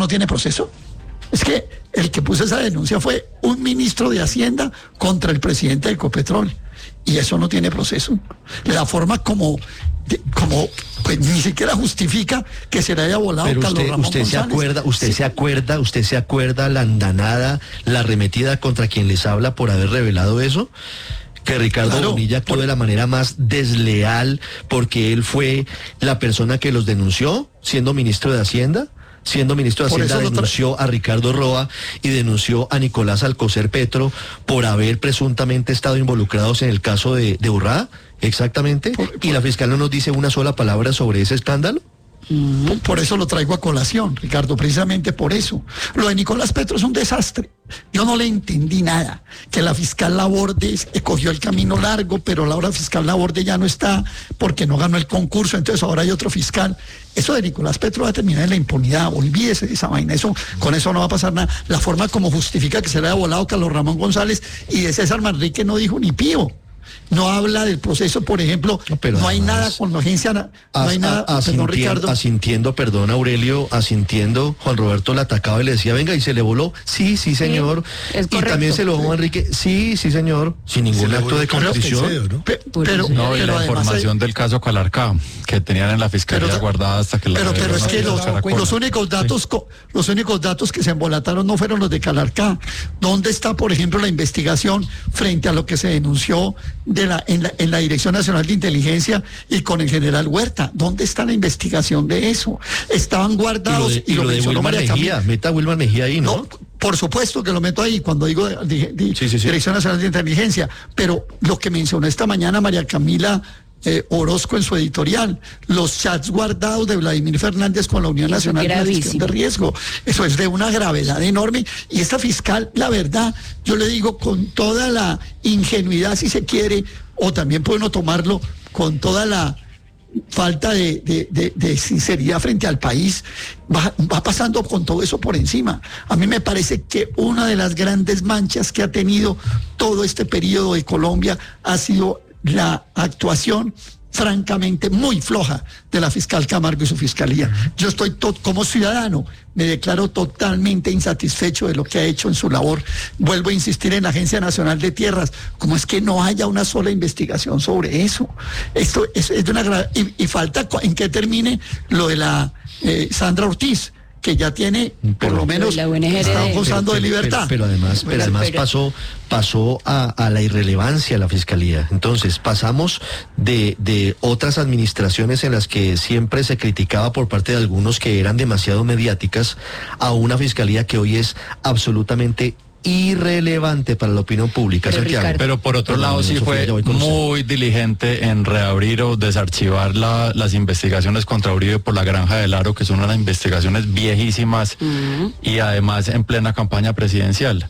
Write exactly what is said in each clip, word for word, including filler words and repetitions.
no tiene proceso. Es que el que puso esa denuncia fue un ministro de Hacienda contra el presidente de Ecopetrol. Y eso no tiene proceso. La forma como, de, como pues ni siquiera justifica que se le haya volado Pero Carlos usted, Ramón usted se González. acuerda, usted Sí. se acuerda, usted se acuerda la andanada, la arremetida contra quien les habla por haber revelado eso. Que Ricardo Claro, Bonilla actuó por... de la manera más desleal porque él fue la persona que los denunció, siendo ministro de Hacienda. Siendo ministro de Por Hacienda, eso lo tra- denunció a Ricardo Roa y denunció a Nicolás Alcocer Petro por haber presuntamente estado involucrados en el caso de, de Urrá, exactamente. Por- por- Y la fiscal no nos dice una sola palabra sobre ese escándalo. Por, por eso lo traigo a colación, Ricardo, precisamente por eso. Lo de Nicolás Petro es un desastre. Yo no le entendí nada. Que la fiscal Laborde cogió el camino largo, pero la hora fiscal Laborde ya no está porque no ganó el concurso, entonces ahora hay otro fiscal. Eso de Nicolás Petro va a terminar en la impunidad. Olvídese de esa vaina. Eso, con eso no va a pasar nada. La forma como justifica que se le haya volado Carlos Ramón González y de César Manrique no dijo ni pío. No habla del proceso, por ejemplo, no, pero no hay además, nada con la agencia, no as, hay nada, a, perdón, Ricardo. Asintiendo, perdón, Aurelio, asintiendo, Juan Roberto la atacaba y le decía, venga, y se le voló, sí, sí, señor. Sí, es y también se lo dejó Enrique, sí, sí, señor, sin ningún acto de contrición. ¿no? Pe Pero, pero, no, y pero la información hay... del caso Calarcá, que tenían en la fiscalía pero, guardada hasta que la... Pero, pero es que los, los únicos datos, sí. los únicos datos que se embolataron no fueron los de Calarcá. ¿Dónde está, por ejemplo, la investigación frente a lo que se denunció de la, en, la, en la Dirección Nacional de Inteligencia y con el general Huerta? ¿Dónde está la investigación de eso? Estaban guardados y lo de, y lo y lo de Wilmar Mejía, Camila. Meta a Wilmar Mejía ahí, ¿no? No, por supuesto que lo meto ahí cuando digo di, di, sí, sí, sí. Dirección Nacional de Inteligencia, pero lo que mencionó esta mañana María Camila Eh, Orozco en su editorial, los chats guardados de Vladimir Fernández con la Unión Eso Nacional de Gestión de Riesgo, eso es de una gravedad enorme, y esta fiscal, la verdad, yo le digo con toda la ingenuidad si se quiere, o también puede uno tomarlo con toda la falta de, de, de, de sinceridad frente al país, va, va pasando con todo eso por encima. A mí me parece que una de las grandes manchas que ha tenido todo este periodo de Colombia ha sido la actuación francamente muy floja de la fiscal Camargo y su fiscalía. Yo estoy, como ciudadano, me declaro totalmente insatisfecho de lo que ha hecho en su labor. Vuelvo a insistir en la Agencia Nacional de Tierras, ¿cómo es que no haya una sola investigación sobre eso? Esto es, es de una gra... y, y falta en que termine lo de la eh, Sandra Ortiz, que ya tiene, por lo menos, está gozando de libertad. Pero, pero, pero además, pero además pero, pasó, pasó a, a la irrelevancia la fiscalía. Entonces, pasamos de, de otras administraciones en las que siempre se criticaba por parte de algunos que eran demasiado mediáticas, a una fiscalía que hoy es absolutamente irrelevante para la opinión pública, pero, Santiago. Ricardo, pero por otro pero lado sí Sofía, fue muy diligente en reabrir o desarchivar la, las investigaciones contra Uribe por la Granja del Aro, que son unas investigaciones viejísimas uh-huh. y además en plena campaña presidencial.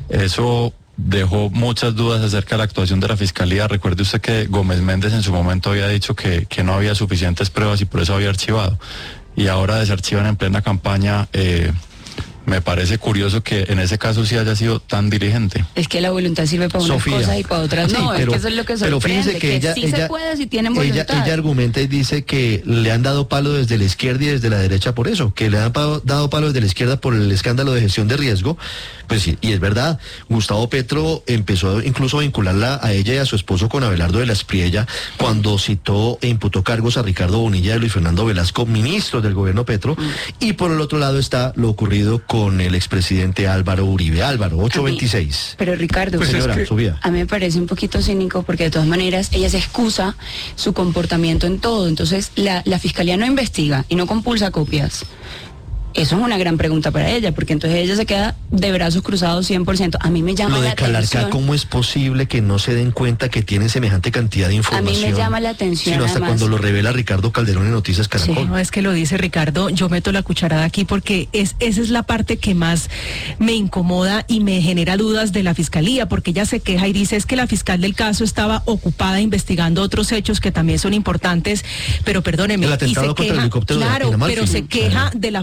Eso dejó muchas dudas acerca de la actuación de la Fiscalía. Recuerde usted que Gómez Méndez en su momento había dicho que, que no había suficientes pruebas y por eso había archivado. Y ahora desarchivan en plena campaña. Eh, Me parece curioso que en ese caso sí haya sido tan diligente. Es que la voluntad sirve para unas Sofía. cosas y para otras no, sí, pero, es que eso es lo que sorprende, pero fíjense que, que ella, sí ella, se puede si tienen voluntad. Ella, ella argumenta y dice que le han dado palo desde la izquierda y desde la derecha por eso, que le han dado palo desde la izquierda por el escándalo de gestión de riesgo. Pues sí, y es verdad, Gustavo Petro empezó incluso a vincularla a ella y a su esposo con Abelardo de la Espriella cuando citó e imputó cargos a Ricardo Bonilla y Luis Fernando Velasco, ministros del gobierno Petro, mm. y por el otro lado está lo ocurrido con el expresidente Álvaro Uribe. Álvaro, ocho veintiséis. Pero Ricardo, pues señora, es que a mí me parece un poquito cínico porque de todas maneras ella se excusa su comportamiento en todo, entonces la, la fiscalía no investiga y no compulsa copias. Eso es una gran pregunta para ella, porque entonces ella se queda de brazos cruzados cien por ciento. A mí me llama Lo de la Calarcá, atención. ¿cómo es posible que no se den cuenta que tienen semejante cantidad de información? A mí me llama la atención. Sino hasta además. cuando lo revela Ricardo Calderón en Noticias Caracol. Sí, no es que lo dice Ricardo, yo meto la cucharada aquí porque es, esa es la parte que más me incomoda y me genera dudas de la fiscalía, porque ella se queja y dice es que la fiscal del caso estaba ocupada investigando otros hechos que también son importantes, pero perdóneme. El atentado y se contra queja, el helicóptero claro, de pero se queja de la falta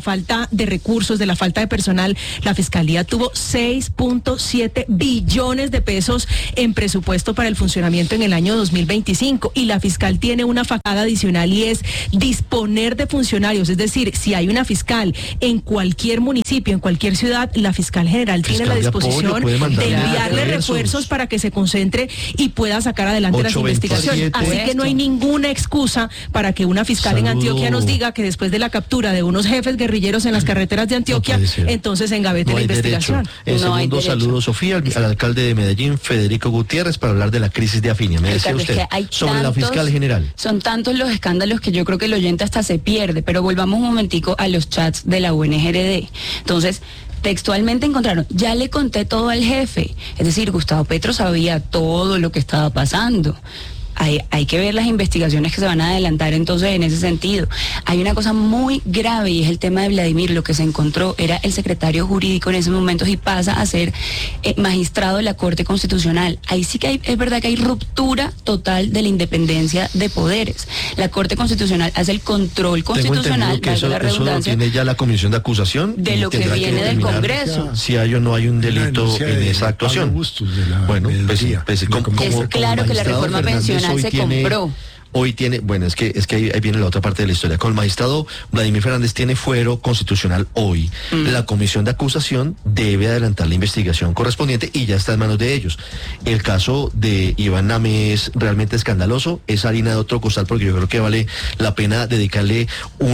tema de recursos, de la falta de personal, la Fiscalía tuvo seis punto siete billones de pesos en presupuesto para el funcionamiento en el año dos mil veinticinco, y la fiscal tiene una facada adicional y es disponer de funcionarios, es decir, si hay una fiscal en cualquier municipio, en cualquier ciudad, la fiscal general fiscal tiene la disposición de, apoyo, de enviarle refuerzos para que se concentre y pueda sacar adelante las investigaciones. Así que no hay ninguna excusa para que una fiscal Saludo. en Antioquia nos diga que después de la captura de unos jefes guerrilleros en las carreteras de Antioquia, no entonces engavete no la investigación. En no segundo saludo, Sofía, al, al alcalde de Medellín, Federico Gutiérrez, para hablar de la crisis de Afinia. Me decía usted, es que sobre tantos, la fiscal general. Son tantos los escándalos que yo creo que el oyente hasta se pierde, pero volvamos un momentico a los chats de la U N G R D. Entonces, textualmente encontraron, ya le conté todo al jefe, es decir, Gustavo Petro sabía todo lo que estaba pasando. Hay, hay que ver las investigaciones que se van a adelantar entonces en ese sentido. Hay una cosa muy grave y es el tema de Vladimir. Lo que se encontró era el secretario jurídico en ese momento y pasa a ser eh, magistrado de la Corte Constitucional. Ahí sí que hay, es verdad que hay ruptura total de la independencia de poderes. La Corte Constitucional hace el control constitucional, que eso, la redundancia, eso lo tiene ya la Comisión de Acusación de lo que viene que del Congreso. Si hay o no hay un delito en esa actuación. Bueno, pues, pues, como, como, es claro que la reforma pensional hoy se tiene, compró. Hoy tiene, bueno, es que es que ahí, ahí viene la otra parte de la historia. Con el magistrado Vladimir Fernández tiene fuero constitucional hoy. Mm. La comisión de acusación debe adelantar la investigación correspondiente y ya está en manos de ellos. El caso de Iván Name es realmente escandaloso, es harina de otro costal, porque yo creo que vale la pena dedicarle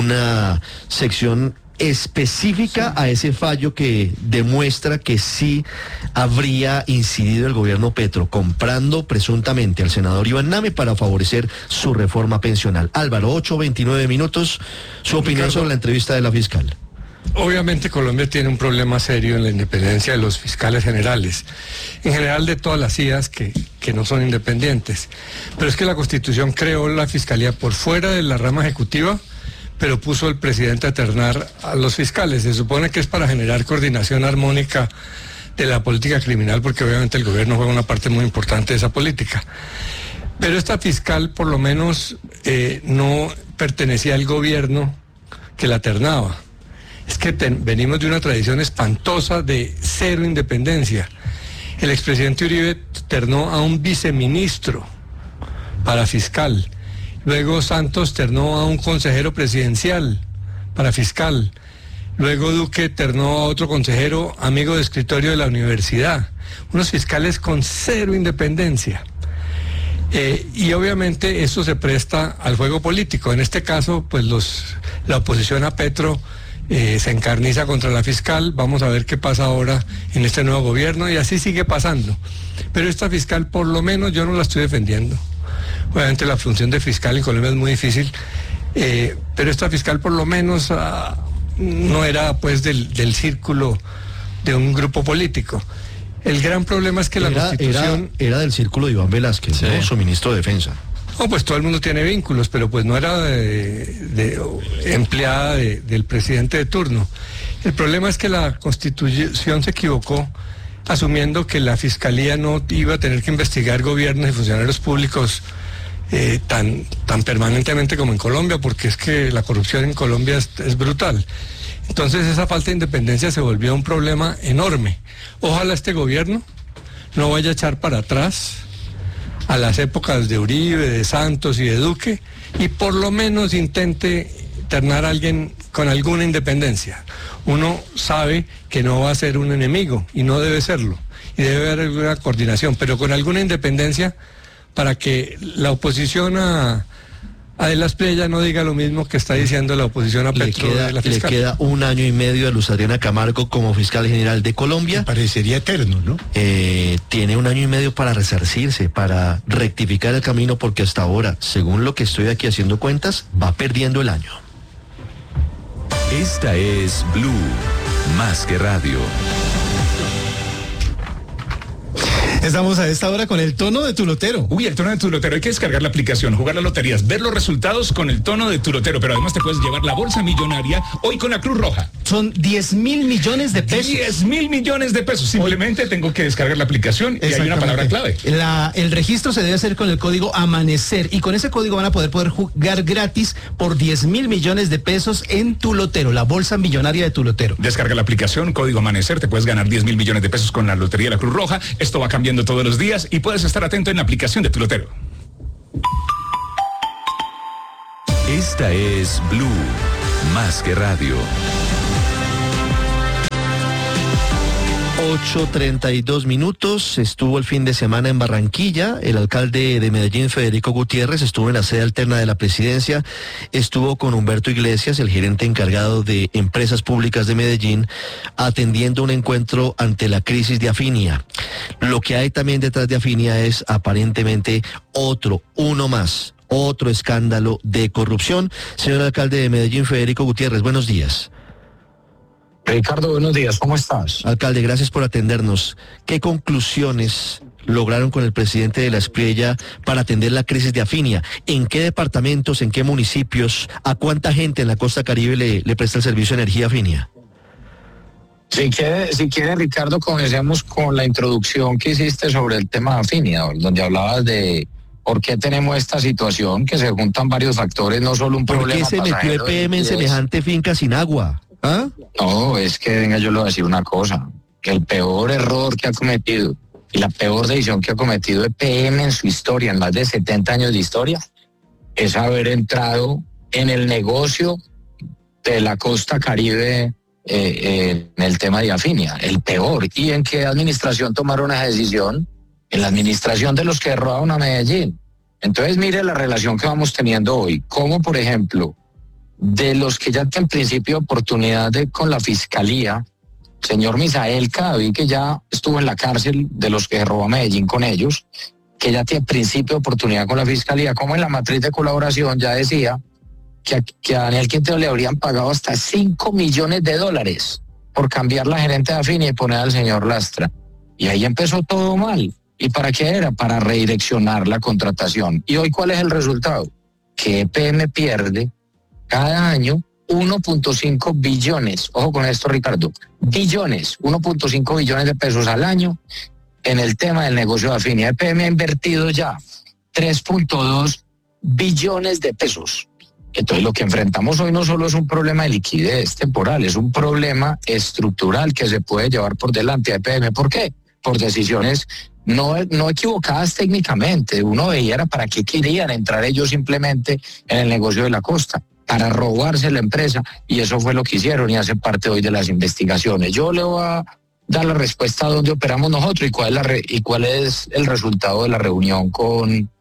una sección específica a ese fallo que demuestra que sí habría incidido el gobierno Petro comprando presuntamente al senador Iván Name para favorecer su reforma pensional. Álvaro, ocho veintinueve minutos, su opinión Ricardo, sobre la entrevista de la fiscal. Obviamente Colombia tiene un problema serio en la independencia de los fiscales generales, en general de todas las C I As que, que no son independientes, pero es que la Constitución creó la fiscalía por fuera de la rama ejecutiva, pero puso el presidente a ternar a los fiscales. Se supone que es para generar coordinación armónica de la política criminal, porque obviamente el gobierno juega una parte muy importante de esa política. Pero esta fiscal por lo menos eh, no pertenecía al gobierno que la ternaba. Es que ten, venimos de una tradición espantosa de cero independencia. El expresidente Uribe ternó a un viceministro para fiscal. Luego Santos ternó a un consejero presidencial para fiscal. Luego Duque ternó a otro consejero amigo de escritorio de la universidad. Unos fiscales con cero independencia. Eh, y obviamente esto se presta al juego político. En este caso, pues los, la oposición a Petro eh, se encarniza contra la fiscal. Vamos a ver qué pasa ahora en este nuevo gobierno y así sigue pasando. Pero esta fiscal, por lo menos, yo no la estoy defendiendo. Obviamente la función de fiscal en Colombia es muy difícil, eh, pero esta fiscal por lo menos uh, no era pues del, del círculo de un grupo político. El gran problema es que la era, Constitución... Era, era del círculo de Iván Velázquez, sí. ¿no? Su ministro de Defensa. No, pues todo el mundo tiene vínculos, pero pues no era de, de, empleada de, del presidente de turno. El problema es que la Constitución se equivocó asumiendo que la Fiscalía no iba a tener que investigar gobiernos y funcionarios públicos Eh, tan, tan permanentemente como en Colombia, porque es que la corrupción en Colombia es, es brutal. Entonces esa falta de independencia se volvió un problema enorme. Ojalá este gobierno no vaya a echar para atrás a las épocas de Uribe, de Santos y de Duque, y por lo menos intente ternar a alguien con alguna independencia. Uno sabe que no va a ser un enemigo, y no debe serlo, y debe haber alguna coordinación, pero con alguna independencia, para que la oposición a, a De las Playas no diga lo mismo que está diciendo la oposición a Petro. Le queda, de la fiscal. Le queda un año y medio a Luz Adriana Camargo como fiscal general de Colombia. Me parecería eterno, ¿no? Eh, tiene un año y medio para resarcirse, para rectificar el camino, porque hasta ahora, según lo que estoy aquí haciendo cuentas, va perdiendo el año. Esta es Blue, más que radio. Estamos a esta hora con el tono de tu lotero. Uy, el tono de tu lotero. Hay que descargar la aplicación, jugar las loterías, ver los resultados con el tono de tu lotero. Pero además te puedes llevar la bolsa millonaria hoy con la Cruz Roja. Son diez mil millones de pesos. diez mil millones de pesos. Simplemente hoy tengo que descargar la aplicación y hay una palabra clave. La, el registro se debe hacer con el código Amanecer. Y con ese código van a poder, poder jugar gratis por diez mil millones de pesos en tu lotero, la bolsa millonaria de tu lotero. Descarga la aplicación, código Amanecer. Te puedes ganar diez mil millones de pesos con la Lotería de la Cruz Roja. Esto va cambiando todos los días y puedes estar atento en la aplicación de tu lotero. Esta es Blue, más que radio. ocho treinta y dos minutos, estuvo el fin de semana en Barranquilla, el alcalde de Medellín, Federico Gutiérrez, estuvo en la sede alterna de la presidencia, estuvo con Humberto Iglesias, el gerente encargado de Empresas Públicas de Medellín, atendiendo un encuentro ante la crisis de Afinia. Lo que hay también detrás de Afinia es aparentemente otro, uno más, otro escándalo de corrupción. Señor alcalde de Medellín, Federico Gutiérrez, buenos días. Ricardo, buenos días, ¿cómo estás? Alcalde, gracias por atendernos. ¿Qué conclusiones lograron con el presidente de la Espriella para atender la crisis de Afinia? ¿En qué departamentos, en qué municipios, a cuánta gente en la costa caribe le, le presta el servicio de energía Afinia? Si quiere, si quiere, Ricardo, comencemos con la introducción que hiciste sobre el tema de Afinia, donde hablabas de por qué tenemos esta situación, que se juntan varios factores, no solo un problema. ¿Por qué se metió E P M en semejante finca sin agua? ¿Ah? No, es que, venga, yo le voy a decir una cosa, que el peor error que ha cometido y la peor decisión que ha cometido E P M en su historia, en más de setenta años de historia, es haber entrado en el negocio de la costa caribe eh, eh, en el tema de Afinia, el peor. ¿Y en qué administración tomaron esa decisión? En la administración de los que robaron a Medellín. Entonces, mire la relación que vamos teniendo hoy, como por ejemplo, de los que ya tienen principio de oportunidad de, con la fiscalía, señor Misael Cadavid, que ya estuvo en la cárcel, de los que robó a Medellín con ellos, que ya tiene principio de oportunidad con la fiscalía, como en la matriz de colaboración ya decía que a, que a Daniel Quintero le habrían pagado hasta cinco millones de dólares por cambiar la gerente de Afinia y poner al señor Lastra. Y ahí empezó todo mal. ¿Y para qué era? Para redireccionar la contratación. ¿Y hoy cuál es el resultado? Que E P M pierde cada año uno punto cinco billones, ojo con esto, Ricardo, billones, uno punto cinco billones de pesos al año en el tema del negocio de Afinia. E P M ha invertido ya tres punto dos billones de pesos. Entonces lo que enfrentamos hoy no solo es un problema de liquidez temporal, es un problema estructural que se puede llevar por delante a E P M. ¿Por qué? Por decisiones no, no equivocadas técnicamente. Uno veía era para qué querían entrar ellos simplemente en el negocio de la costa, para robarse la empresa, y eso fue lo que hicieron y hace parte hoy de las investigaciones. Yo le voy a dar la respuesta a dónde operamos nosotros y cuál es, la re, y cuál es el resultado de la reunión con,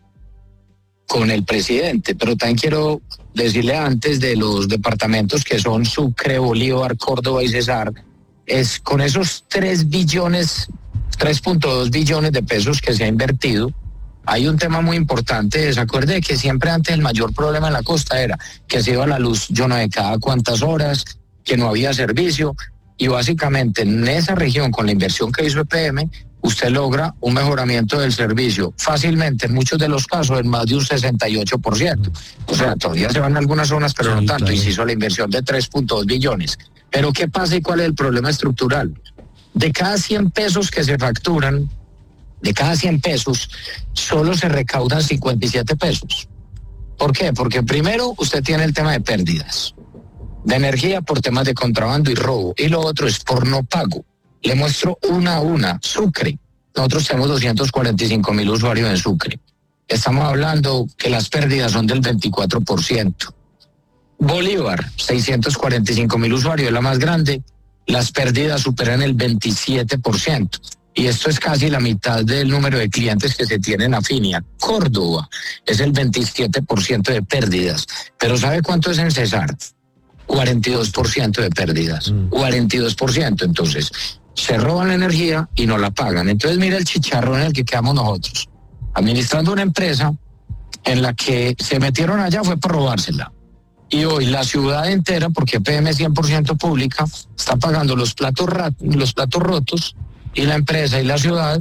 con el presidente, pero también quiero decirle antes de los departamentos que son Sucre, Bolívar, Córdoba y Cesar, es con esos tres billones, tres punto dos billones de pesos que se ha invertido. Hay un tema muy importante, se acuerde que siempre antes el mayor problema en la costa era que se iba la luz yo no sé cada cuántas horas, que no había servicio, y básicamente en esa región con la inversión que hizo E P M, usted logra un mejoramiento del servicio fácilmente, en muchos de los casos en más de un sesenta y ocho por ciento. O sea, todavía se van en algunas zonas, pero sí, no tanto, claro. Y se hizo la inversión de tres punto dos billones. Pero ¿qué pasa y cuál es el problema estructural? De cada cien pesos que se facturan, de cada cien pesos, solo se recaudan cincuenta y siete pesos. ¿Por qué? Porque primero usted tiene el tema de pérdidas de energía por temas de contrabando y robo, y lo otro es por no pago. Le muestro una a una. Sucre, nosotros tenemos doscientos cuarenta y cinco mil usuarios en Sucre. Estamos hablando que las pérdidas son del veinticuatro por ciento. Bolívar, seiscientos cuarenta y cinco mil usuarios, es la más grande. Las pérdidas superan el veintisiete por ciento. Y esto es casi la mitad del número de clientes que se tienen en Afinia. Córdoba es el veintisiete por ciento de pérdidas. Pero ¿sabe cuánto es en Cesar? cuarenta y dos por ciento de pérdidas. Mm. cuarenta y dos por ciento. Entonces, se roban la energía y no la pagan. Entonces, mira el chicharrón en el que quedamos nosotros. Administrando una empresa en la que se metieron allá fue por robársela. Y hoy la ciudad entera, porque P M es cien por ciento pública, está pagando los platos, rat- los platos rotos, y la empresa y la ciudad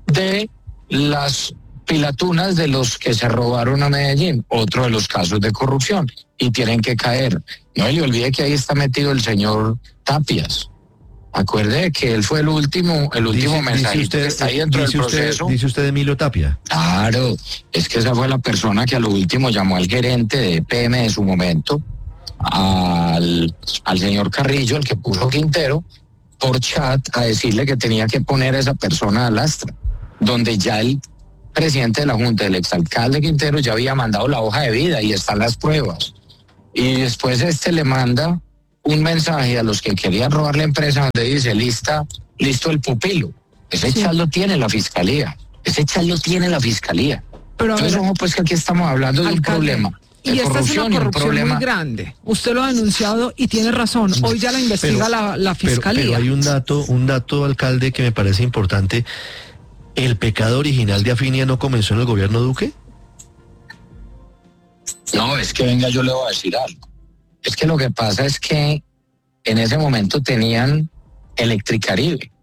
de las pilatunas de los que se robaron a Medellín, otro de los casos de corrupción, y tienen que caer. No le olvide que ahí está metido el señor Tapias. Acuerde que él fue el último, el último dice, mensajito dice usted, que está ahí dentro del dice usted, proceso. Dice usted Emilio Tapia. Claro, es que esa fue la persona que a lo último llamó al gerente de E P M de su momento, al, al señor Carrillo, el que puso Quintero, por chat a decirle que tenía que poner a esa persona al astra, donde ya el presidente de la Junta, el exalcalde Quintero, ya había mandado la hoja de vida y están las pruebas. Y después este le manda un mensaje a los que querían robar la empresa donde dice, lista, listo el pupilo. Ese sí. chat lo tiene la fiscalía. Ese chat lo tiene la fiscalía. Pero Entonces, ojo, pues que aquí estamos hablando de alcalde, un problema. Y esta es una corrupción problema muy grande. Usted lo ha denunciado y tiene razón. Hoy ya la investiga pero, la, la fiscalía. Pero, pero hay un dato, un dato, alcalde, que me parece importante. ¿El pecado original de Afinia no comenzó en el gobierno Duque? No, es que venga, yo le voy a decir algo. Es que lo que pasa es que en ese momento tenían Electricaribe.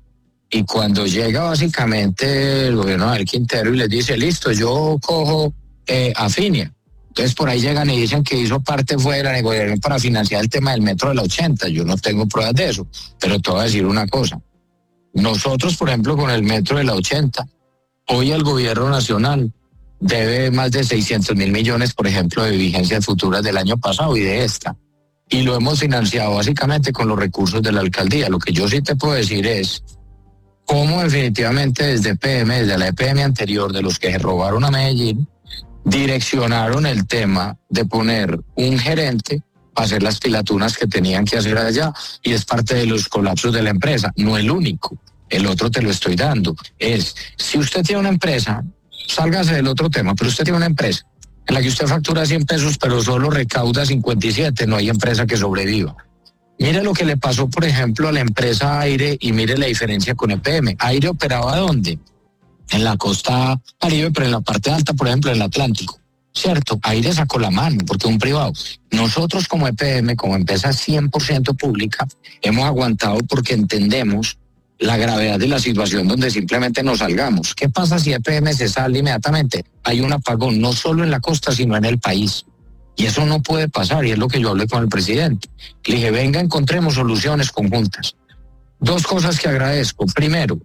Y cuando llega básicamente el gobierno del Quintero y les dice, listo, yo cojo eh, Afinia. Entonces por ahí llegan y dicen que hizo parte fue de la negociación para financiar el tema del metro de la ochenta. Yo no tengo pruebas de eso, pero te voy a decir una cosa. Nosotros, por ejemplo, con el metro de la ochenta, hoy el gobierno nacional debe más de seiscientos mil millones, por ejemplo, de vigencias futuras del año pasado y de esta. Y lo hemos financiado básicamente con los recursos de la alcaldía. Lo que yo sí te puedo decir es cómo definitivamente desde E P M, desde la E P M anterior, de los que se robaron a Medellín, direccionaron el tema de poner un gerente para hacer las pilatunas que tenían que hacer allá, y es parte de los colapsos de la empresa, no el único. El otro te lo estoy dando. Es, si usted tiene una empresa, sálgase del otro tema, pero usted tiene una empresa en la que usted factura cien pesos, pero solo recauda cincuenta y siete, no hay empresa que sobreviva. Mire lo que le pasó, por ejemplo, a la empresa Aire, y mire la diferencia con E P M. Aire operaba ¿dónde? En la costa Caribe, pero en la parte alta, por ejemplo, en el Atlántico. Cierto, Aire sacó la mano porque un privado. Nosotros como E P M, como empresa cien por ciento pública, hemos aguantado porque entendemos la gravedad de la situación donde simplemente nos salgamos. ¿Qué pasa si E P M se sale inmediatamente? Hay un apagón, no solo en la costa, sino en el país. Y eso no puede pasar, y es lo que yo hablé con el presidente. Le dije, venga, encontremos soluciones conjuntas. Dos cosas que agradezco. Primero,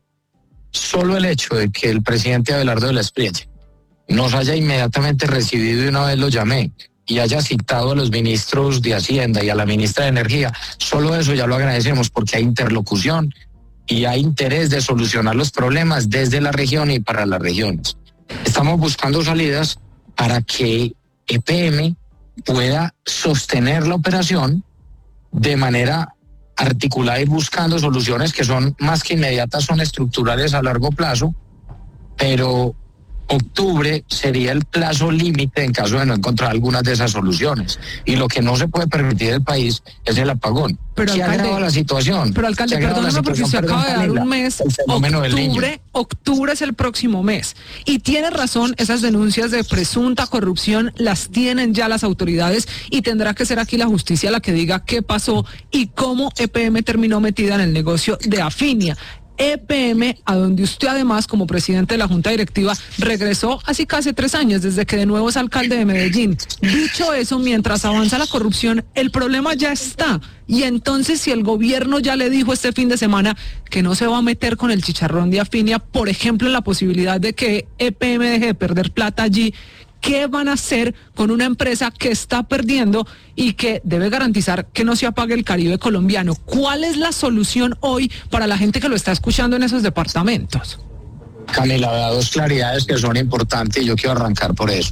solo el hecho de que el presidente Abelardo de la Espriella nos haya inmediatamente recibido, y una vez lo llamé, y haya citado a los ministros de Hacienda y a la ministra de Energía, solo eso ya lo agradecemos, porque hay interlocución y hay interés de solucionar los problemas desde la región y para las regiones. Estamos buscando salidas para que E P M pueda sostener la operación de manera articulada y buscando soluciones que son más que inmediatas, son estructurales a largo plazo, pero octubre sería el plazo límite en caso de no encontrar algunas de esas soluciones. Y lo que no se puede permitir el país es el apagón. Pero se alcalde, agrava la situación. Pero alcalde, perdóname porque usted acaba de dar un mes. Octubre, octubre es el próximo mes. Y tiene razón, esas denuncias de presunta corrupción las tienen ya las autoridades, y tendrá que ser aquí la justicia la que diga qué pasó y cómo E P M terminó metida en el negocio de Afinia. E P M, a donde usted además como presidente de la Junta Directiva regresó hace casi tres años, desde que de nuevo es alcalde de Medellín. Dicho eso, mientras avanza la corrupción, el problema ya está. Y entonces, si el gobierno ya le dijo este fin de semana que no se va a meter con el chicharrón de Afinia, por ejemplo, en la posibilidad de que E P M deje de perder plata allí, ¿qué van a hacer con una empresa que está perdiendo y que debe garantizar que no se apague el Caribe colombiano? ¿Cuál es la solución hoy para la gente que lo está escuchando en esos departamentos? Camila, da dos claridades que son importantes y yo quiero arrancar por eso.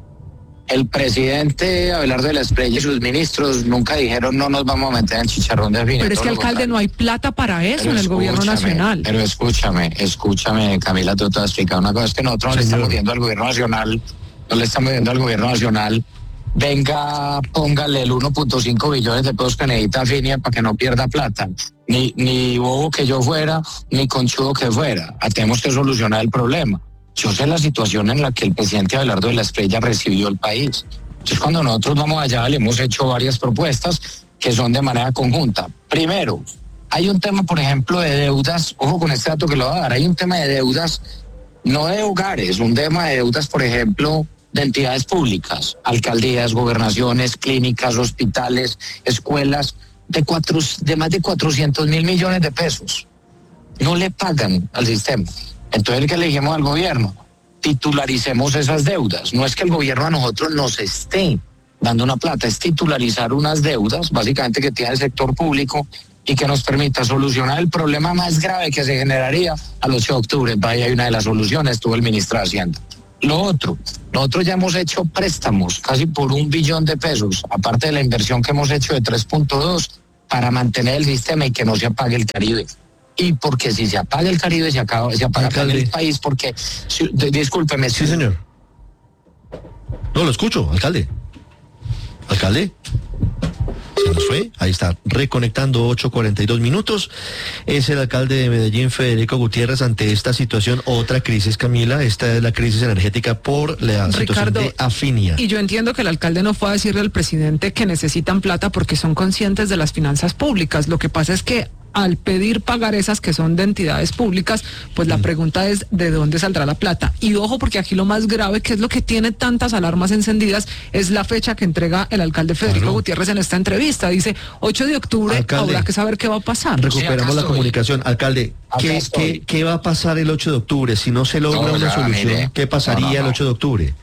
El presidente Abelardo de la Espriella y sus ministros nunca dijeron no nos vamos a meter en chicharrón de Afinia. Pero es que, alcalde, no hay plata para eso en el gobierno nacional. Pero escúchame, escúchame, Camila, te voy a explicar una cosa. Es que nosotros le estamos viendo al gobierno nacional no le estamos viendo al gobierno nacional, venga, póngale el uno punto cinco billones de pesos que necesita Afinia para que no pierda plata. Ni, ni bobo que yo fuera, ni conchudo que fuera. Tenemos que solucionar el problema. Yo sé la situación en la que el presidente Abelardo de la Espriella recibió el país. Entonces, cuando nosotros vamos allá, le hemos hecho varias propuestas que son de manera conjunta. Primero, hay un tema, por ejemplo, de deudas, ojo con este dato que lo voy a dar, hay un tema de deudas, no de hogares, un tema de deudas, por ejemplo, de entidades públicas, alcaldías, gobernaciones, clínicas, hospitales, escuelas, de, cuatro, de más de cuatrocientos mil millones de pesos. No le pagan al sistema. Entonces, ¿qué le dijimos al gobierno? Titularicemos esas deudas. No es que el gobierno a nosotros nos esté dando una plata, es titularizar unas deudas, básicamente que tiene el sector público, y que nos permita solucionar el problema más grave que se generaría al ocho de octubre. Vaya, hay una de las soluciones, tuvo el ministro de Hacienda. Lo otro, nosotros ya hemos hecho préstamos casi por un billón de pesos, aparte de la inversión que hemos hecho de tres punto dos, para mantener el sistema y que no se apague el Caribe. Y porque si se apaga el Caribe, se, acaba, se apaga también el país, porque, si, de, discúlpeme. Sí, señor. No, lo escucho, alcalde. Alcalde. Se nos fue, ahí está, reconectando, ocho cuarenta y dos minutos. Es el alcalde de Medellín, Federico Gutiérrez, ante esta situación, otra crisis, Camila. Esta es la crisis energética por la Ricardo, situación de Afinia. Y yo entiendo que el alcalde no fue a decirle al presidente que necesitan plata porque son conscientes de las finanzas públicas. Lo que pasa es que al pedir pagar esas que son de entidades públicas, pues la pregunta es de dónde saldrá la plata. Y ojo, porque aquí lo más grave, que es lo que tiene tantas alarmas encendidas, es la fecha que entrega el alcalde Federico claro. Gutiérrez en esta entrevista. Dice ocho de octubre, alcalde, habrá que saber qué va a pasar. Recuperamos sí, la comunicación. Alcalde, ¿qué, ¿qué, ¿qué va a pasar el ocho de octubre? Si no se logra no, una ya, solución, mire. ¿Qué pasaría no, no, no. el ocho de octubre?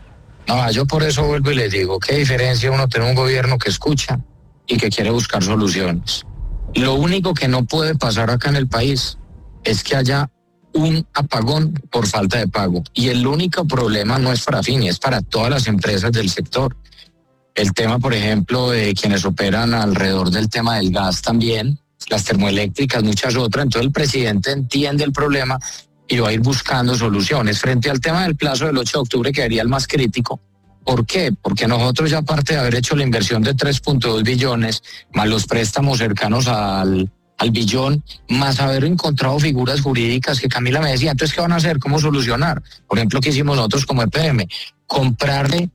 No, yo por eso vuelvo y les digo, ¿qué diferencia uno tener un gobierno que escucha y que quiere buscar soluciones? Lo único que no puede pasar acá en el país es que haya un apagón por falta de pago. Y el único problema no es para Afinia, es para todas las empresas del sector. El tema, por ejemplo, de quienes operan alrededor del tema del gas también, las termoeléctricas, muchas otras. Entonces el presidente entiende el problema y va a ir buscando soluciones. Frente al tema del plazo del ocho de octubre, que sería el más crítico. ¿Por qué? Porque nosotros, ya aparte de haber hecho la inversión de tres punto dos billones, más los préstamos cercanos al, al billón, más haber encontrado figuras jurídicas que Camila me decía, entonces, ¿qué van a hacer? ¿Cómo solucionar? Por ejemplo, ¿qué hicimos nosotros como E P M? Comprarle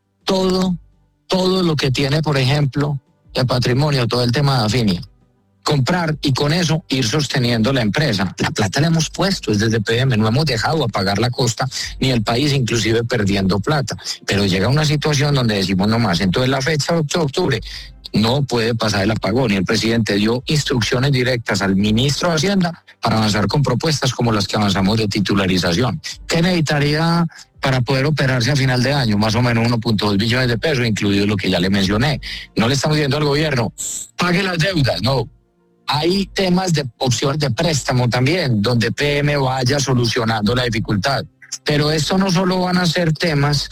todo, todo lo que tiene, por ejemplo, el patrimonio, todo el tema de Afinia. Comprar y con eso ir sosteniendo la empresa. La plata la hemos puesto desde E P M, no hemos dejado a pagar la costa ni el país, inclusive perdiendo plata. Pero llega una situación donde decimos no más. Entonces la fecha de octubre no puede pasar el apagón y el presidente dio instrucciones directas al ministro de Hacienda para avanzar con propuestas como las que avanzamos de titularización. ¿Qué necesitaría para poder operarse a final de año? Más o menos uno punto dos billones de pesos, incluido lo que ya le mencioné. No le estamos diciendo al gobierno, pague las deudas, no. Hay temas de opciones de préstamo también, donde E P M vaya solucionando la dificultad. Pero esto no solo van a ser temas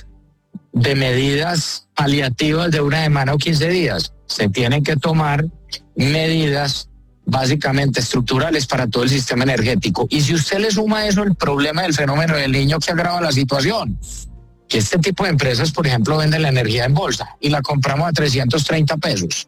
de medidas paliativas de una semana o quince días. Se tienen que tomar medidas básicamente estructurales para todo el sistema energético. Y si usted le suma a eso el problema del fenómeno del Niño, que agrava la situación, que este tipo de empresas, por ejemplo, venden la energía en bolsa y la compramos a trescientos treinta pesos.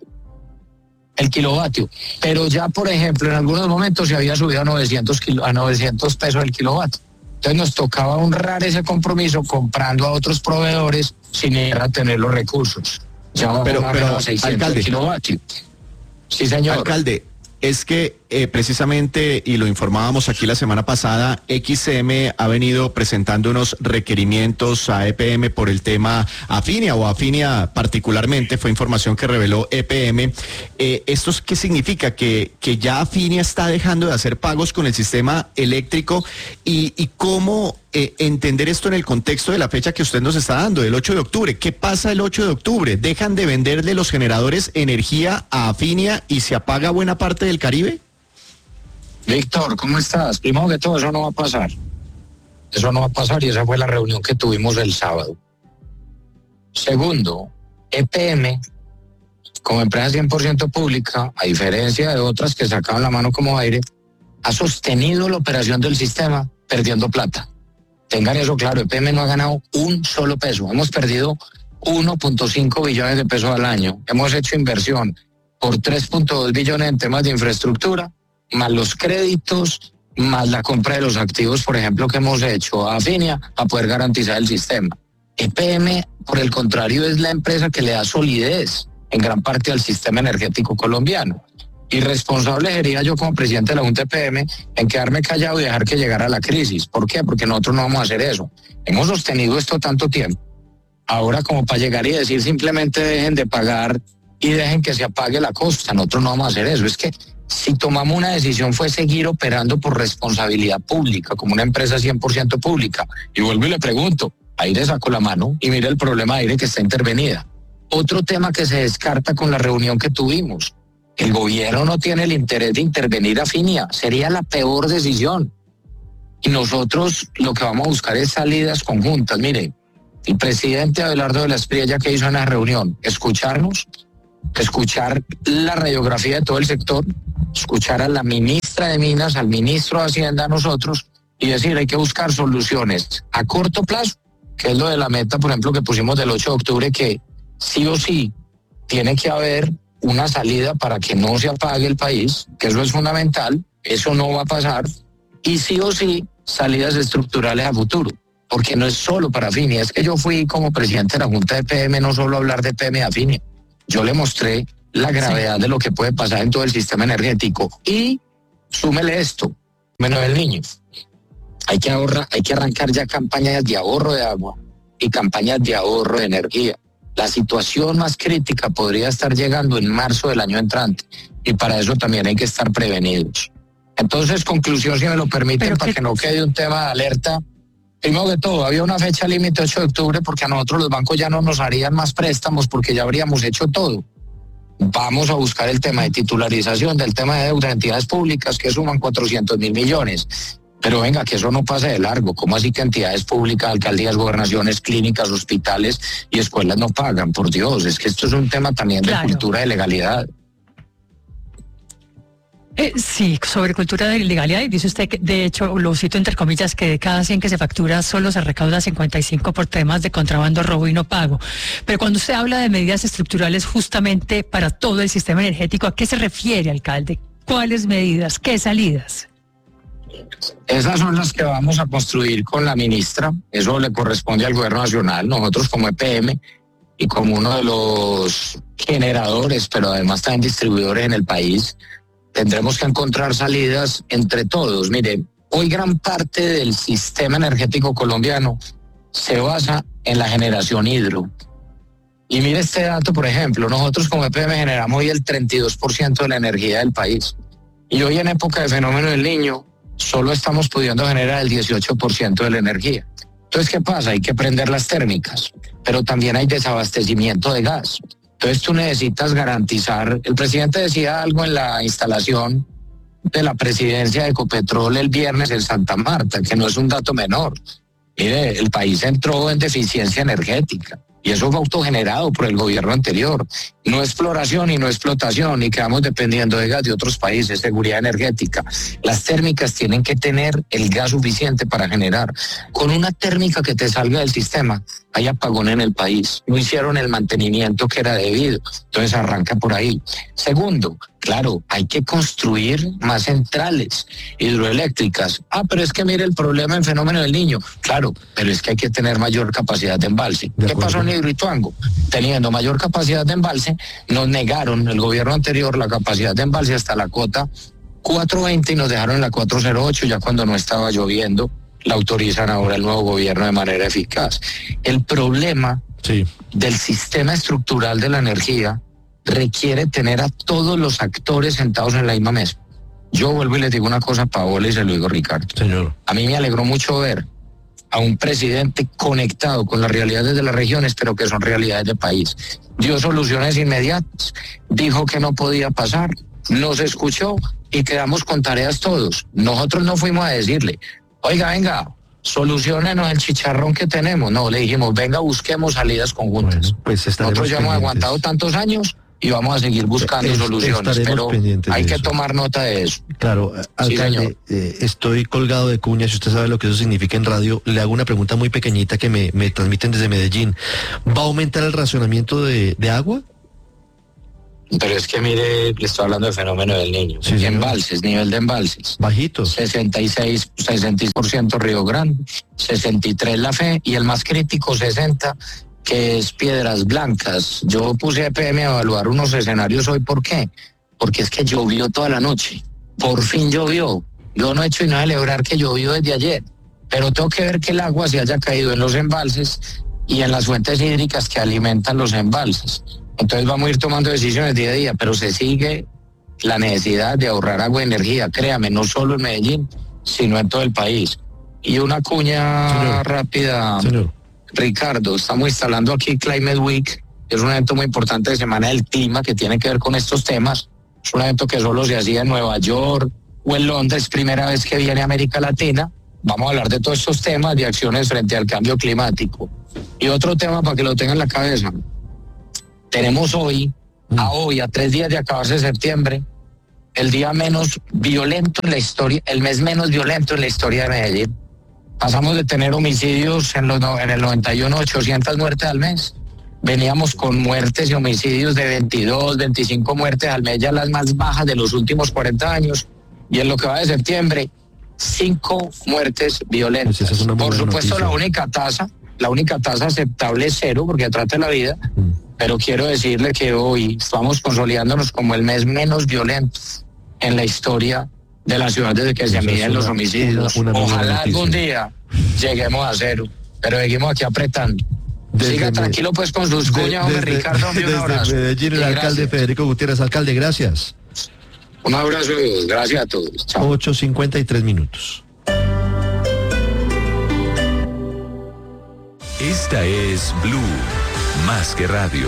El kilovatio, pero ya por ejemplo en algunos momentos se había subido a novecientos, kilo, a novecientos pesos el kilovatio. Entonces nos tocaba honrar ese compromiso comprando a otros proveedores sin ir a tener los recursos. Ya pero, pero alcalde, kilovatio. Sí, señor. Alcalde, es que eh, precisamente, y lo informábamos aquí la semana pasada, X M ha venido presentando unos requerimientos a E P M por el tema Afinia, o Afinia particularmente, fue información que reveló E P M. Eh, ¿Esto qué significa? Que, que ya Afinia está dejando de hacer pagos con el sistema eléctrico, y, y cómo eh, entender esto en el contexto de la fecha que usted nos está dando, el ocho de octubre. ¿Qué pasa el ocho de octubre? ¿Dejan de venderle los generadores energía a Afinia y se apaga buena parte del Caribe? Víctor, ¿cómo estás? Primero que todo, eso no va a pasar. Eso no va a pasar y esa fue la reunión que tuvimos el sábado. Segundo, E P M, como empresa cien por ciento pública, a diferencia de otras que sacaban la mano como aire, ha sostenido la operación del sistema perdiendo plata. Tengan eso claro, E P M no ha ganado un solo peso. Hemos perdido uno punto cinco billones de pesos al año. Hemos hecho inversión por tres punto dos billones en temas de infraestructura, más los créditos, más la compra de los activos, por ejemplo, que hemos hecho a Afinia para poder garantizar el sistema. E P M, por el contrario, es la empresa que le da solidez en gran parte al sistema energético colombiano. Irresponsable sería yo como presidente de la Junta de P M en quedarme callado y dejar que llegara la crisis. ¿Por qué? Porque nosotros no vamos a hacer eso. Hemos sostenido esto tanto tiempo. Ahora como para llegar y decir simplemente dejen de pagar y dejen que se apague la costa. Nosotros no vamos a hacer eso. Es que si tomamos una decisión fue seguir operando por responsabilidad pública, como una empresa cien por ciento pública. Y vuelvo y le pregunto, Aire sacó la mano y mire el problema de Aire que está intervenida. Otro tema que se descarta con la reunión que tuvimos. El gobierno no tiene el interés de intervenir a Finia. Sería la peor decisión. Y nosotros lo que vamos a buscar es salidas conjuntas. Mire, el presidente Abelardo de la Espriella que hizo en la reunión, escucharnos, escuchar la radiografía de todo el sector, escuchar a la ministra de Minas, al ministro de Hacienda, a nosotros, y decir, hay que buscar soluciones a corto plazo, que es lo de la meta, por ejemplo, que pusimos del ocho de octubre, que sí o sí tiene que haber una salida para que no se apague el país, que eso es fundamental, eso no va a pasar, y sí o sí salidas estructurales a futuro, porque no es solo para Finia, es que yo fui como presidente de la Junta de P M, no solo hablar de P M a Finia, yo le mostré la gravedad sí. de lo que puede pasar en todo el sistema energético, y súmele esto, menos el niño, hay que ahorrar, hay que arrancar ya campañas de ahorro de agua y campañas de ahorro de energía. La situación más crítica podría estar llegando en marzo del año entrante y para eso también hay que estar prevenidos. Entonces, conclusión, si me lo permiten, Pero para que... que no quede un tema de alerta. Primero que todo, había una fecha límite ocho de octubre porque a nosotros los bancos ya no nos harían más préstamos porque ya habríamos hecho todo. Vamos a buscar el tema de titularización, del tema de deuda de entidades públicas que suman cuatrocientos mil millones. Pero venga, que eso no pase de largo. ¿Cómo así que entidades públicas, alcaldías, gobernaciones, clínicas, hospitales y escuelas no pagan? Por Dios, es que esto es un tema también de claro. cultura de legalidad. Eh, sí, sobre cultura de legalidad, y dice usted que, de hecho, lo cito entre comillas, que de cada cien que se factura solo se recauda cincuenta y cinco por temas de contrabando, robo y no pago. Pero cuando usted habla de medidas estructurales justamente para todo el sistema energético, ¿a qué se refiere, alcalde? ¿Cuáles medidas? ¿Qué salidas? Esas son las que vamos a construir con la ministra, eso le corresponde al gobierno nacional. Nosotros como E P M y como uno de los generadores, pero además también distribuidores en el país, tendremos que encontrar salidas entre todos. Mire, hoy gran parte del sistema energético colombiano se basa en la generación hidro. Y mire este dato, por ejemplo, nosotros como E P M generamos hoy el treinta y dos por ciento de la energía del país. Y hoy en época de fenómeno del Niño, solo estamos pudiendo generar el dieciocho por ciento de la energía. Entonces, ¿qué pasa? Hay que prender las térmicas, pero también hay desabastecimiento de gas. Entonces, tú necesitas garantizar. El presidente decía algo en la instalación de la presidencia de Ecopetrol el viernes en Santa Marta, que no es un dato menor. Mire, el país entró en deficiencia energética. Y eso fue autogenerado por el gobierno anterior. No exploración y no explotación, y quedamos dependiendo de gas de otros países, seguridad energética. Las térmicas tienen que tener el gas suficiente para generar. Con una térmica que te salga del sistema, hay apagón en el país. No hicieron el mantenimiento que era debido. Entonces arranca por ahí. Segundo, claro, hay que construir más centrales hidroeléctricas. Ah, pero es que mire el problema en fenómeno del Niño. Claro, pero es que hay que tener mayor capacidad de embalse. ¿Qué pasó en Hidroituango? Teniendo mayor capacidad de embalse, nos negaron el gobierno anterior la capacidad de embalse hasta la cota cuatrocientos veinte y nos dejaron en la cuatrocientos ocho ya cuando no estaba lloviendo. La autorizan ahora el nuevo gobierno de manera eficaz. El problema sí. del sistema estructural de la energía requiere tener a todos los actores sentados en la misma mesa. Yo vuelvo y les digo una cosa a Paola y se lo digo a Ricardo. Señor. A mí me alegró mucho ver a un presidente conectado con las realidades de las regiones, pero que son realidades del país. Dio soluciones inmediatas, dijo que no podía pasar, nos escuchó y quedamos con tareas todos. Nosotros no fuimos a decirle, oiga, venga, soluciónenos el chicharrón que tenemos. No, le dijimos, venga, busquemos salidas conjuntas. Bueno, pues nosotros ya hemos aguantado tantos años y vamos a seguir buscando es, soluciones, pero hay que eso. tomar nota de eso. Claro, alcalde, sí, eh, estoy colgado de cuña, si usted sabe lo que eso significa en radio, le hago una pregunta muy pequeñita que me, me transmiten desde Medellín. ¿Va a aumentar el racionamiento de, de agua? Pero es que mire, le estoy hablando del fenómeno del Niño. Sí, embalses, nivel de embalses. Bajito. sesenta y seis, sesenta y seis por ciento Río Grande, sesenta y tres La Fe y el más crítico sesenta, que es Piedras Blancas. Yo puse a E P M a evaluar unos escenarios hoy, ¿por qué? porque es que llovió toda la noche. Por fin llovió. Yo no he hecho nada de celebrar que llovió desde ayer, pero tengo que ver que el agua se haya caído en los embalses y en las fuentes hídricas que alimentan los embalses. Entonces vamos a ir tomando decisiones día a día, pero se sigue la necesidad de ahorrar agua y energía, créame, no solo en Medellín, sino en todo el país. Y una cuña Señor. rápida, Señor. Ricardo, estamos instalando aquí Climate Week, es un evento muy importante de Semana del Clima que tiene que ver con estos temas. Es un evento que solo se hacía en Nueva York o en Londres, primera vez que viene a América Latina. Vamos a hablar de todos estos temas de acciones frente al cambio climático. Y otro tema para que lo tengan en la cabeza. Tenemos hoy, a hoy, a tres días de acabarse septiembre, el día menos violento en la historia, el mes menos violento en la historia de Medellín. Pasamos de tener homicidios en, los, en el noventa y uno, ochocientas muertes al mes. Veníamos con muertes y homicidios de veintidós, veinticinco muertes al mes, ya las más bajas de los últimos cuarenta años. Y en lo que va de septiembre, cinco muertes violentas. Pues es Por supuesto, noticia. la única tasa, la única tasa aceptable es cero, porque trata la vida. Mm. Pero quiero decirle que hoy estamos consolidándonos como el mes menos violento en la historia de la ciudad desde que se miden los homicidios. Una, una Ojalá algún día lleguemos a cero, pero seguimos aquí apretando. Desde Siga tranquilo pues con sus cuñas, hombre, Ricardo, un desde abrazo. Medellín, el alcalde Federico Gutiérrez. Alcalde, gracias. Un abrazo, gracias a todos. Chao. ocho cincuenta y tres minutos. Esta es Blue, más que radio.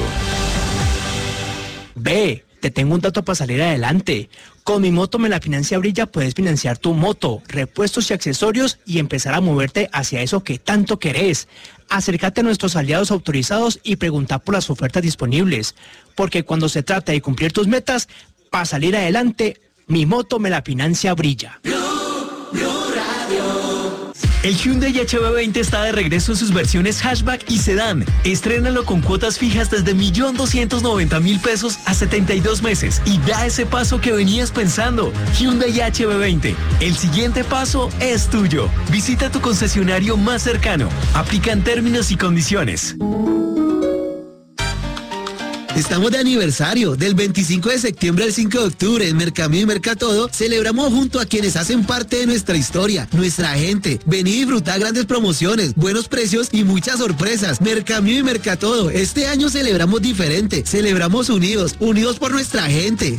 Ve, te tengo un dato para salir adelante. Con Mi Moto Me La Financia Brilla puedes financiar tu moto, repuestos y accesorios y empezar a moverte hacia eso que tanto querés. Acércate a nuestros aliados autorizados y pregunta por las ofertas disponibles, porque cuando se trata de cumplir tus metas, para salir adelante, Mi Moto Me La Financia Brilla. Blue, Blue Radio. El Hyundai H B veinte está de regreso en sus versiones hatchback y sedán. Estrénalo con cuotas fijas desde un millón doscientos noventa mil pesos a setenta y dos meses y da ese paso que venías pensando. Hyundai H B veinte. El siguiente paso es tuyo. Visita tu concesionario más cercano. Aplican términos y condiciones. Estamos de aniversario, del veinticinco de septiembre al cinco de octubre en Mercamío y Mercatodo. Celebramos junto a quienes hacen parte de nuestra historia, nuestra gente. Vení y disfrutar grandes promociones, buenos precios y muchas sorpresas. Mercamío y Mercatodo, este año celebramos diferente, celebramos unidos, unidos por nuestra gente.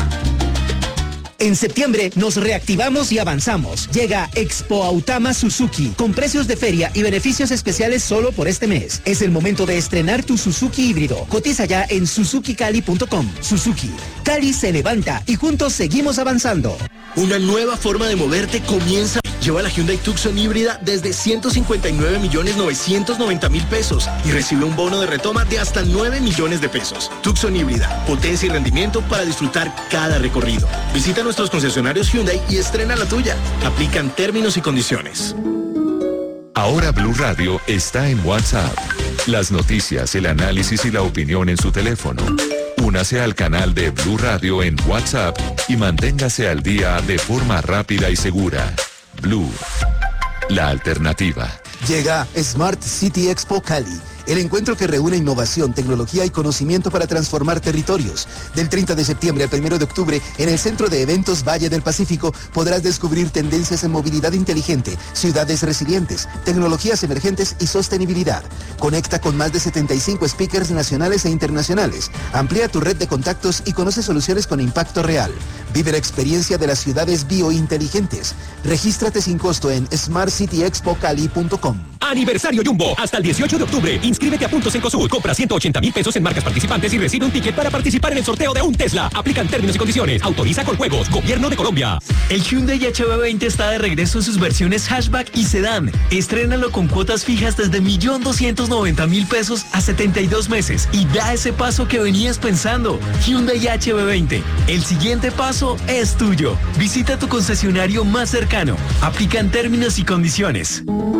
En septiembre nos reactivamos y avanzamos. Llega Expo Autama Suzuki con precios de feria y beneficios especiales solo por este mes. Es el momento de estrenar tu Suzuki híbrido. Cotiza ya en suzuki cali punto com. Suzuki. Cali se levanta y juntos seguimos avanzando. Una nueva forma de moverte comienza. Lleva la Hyundai Tucson híbrida desde ciento cincuenta y nueve millones novecientos noventa mil pesos y recibe un bono de retoma de hasta nueve millones de pesos. Tucson híbrida, potencia y rendimiento para disfrutar cada recorrido. Visita nuestros concesionarios Hyundai y estrena la tuya. Aplican términos y condiciones. Ahora Blue Radio está en WhatsApp. Las noticias, el análisis y la opinión en su teléfono. Únase al canal de Blue Radio en WhatsApp y manténgase al día de forma rápida y segura. Blue, la alternativa. Llega Smart City Expo Cali, el encuentro que reúne innovación, tecnología y conocimiento para transformar territorios. Del treinta de septiembre al primero de octubre, en el Centro de Eventos Valle del Pacífico, podrás descubrir tendencias en movilidad inteligente, ciudades resilientes, tecnologías emergentes y sostenibilidad. Conecta con más de setenta y cinco speakers nacionales e internacionales. Amplía tu red de contactos y conoce soluciones con impacto real. Vive la experiencia de las ciudades biointeligentes. Regístrate sin costo en smart city expo cali punto com. Aniversario Jumbo, hasta el dieciocho de octubre. Inscríbete a puntos en Cosur, compra ciento ochenta mil pesos en marcas participantes y recibe un ticket para participar en el sorteo de un Tesla. Aplican términos y condiciones. Autoriza con juegos. Gobierno de Colombia. El Hyundai H B veinte está de regreso en sus versiones hatchback y sedán. Estrénalo con cuotas fijas desde un millón doscientos noventa mil pesos a setenta y dos meses y da ese paso que venías pensando. Hyundai H B veinte. El siguiente paso es tuyo. Visita tu concesionario más cercano. Aplican términos y condiciones.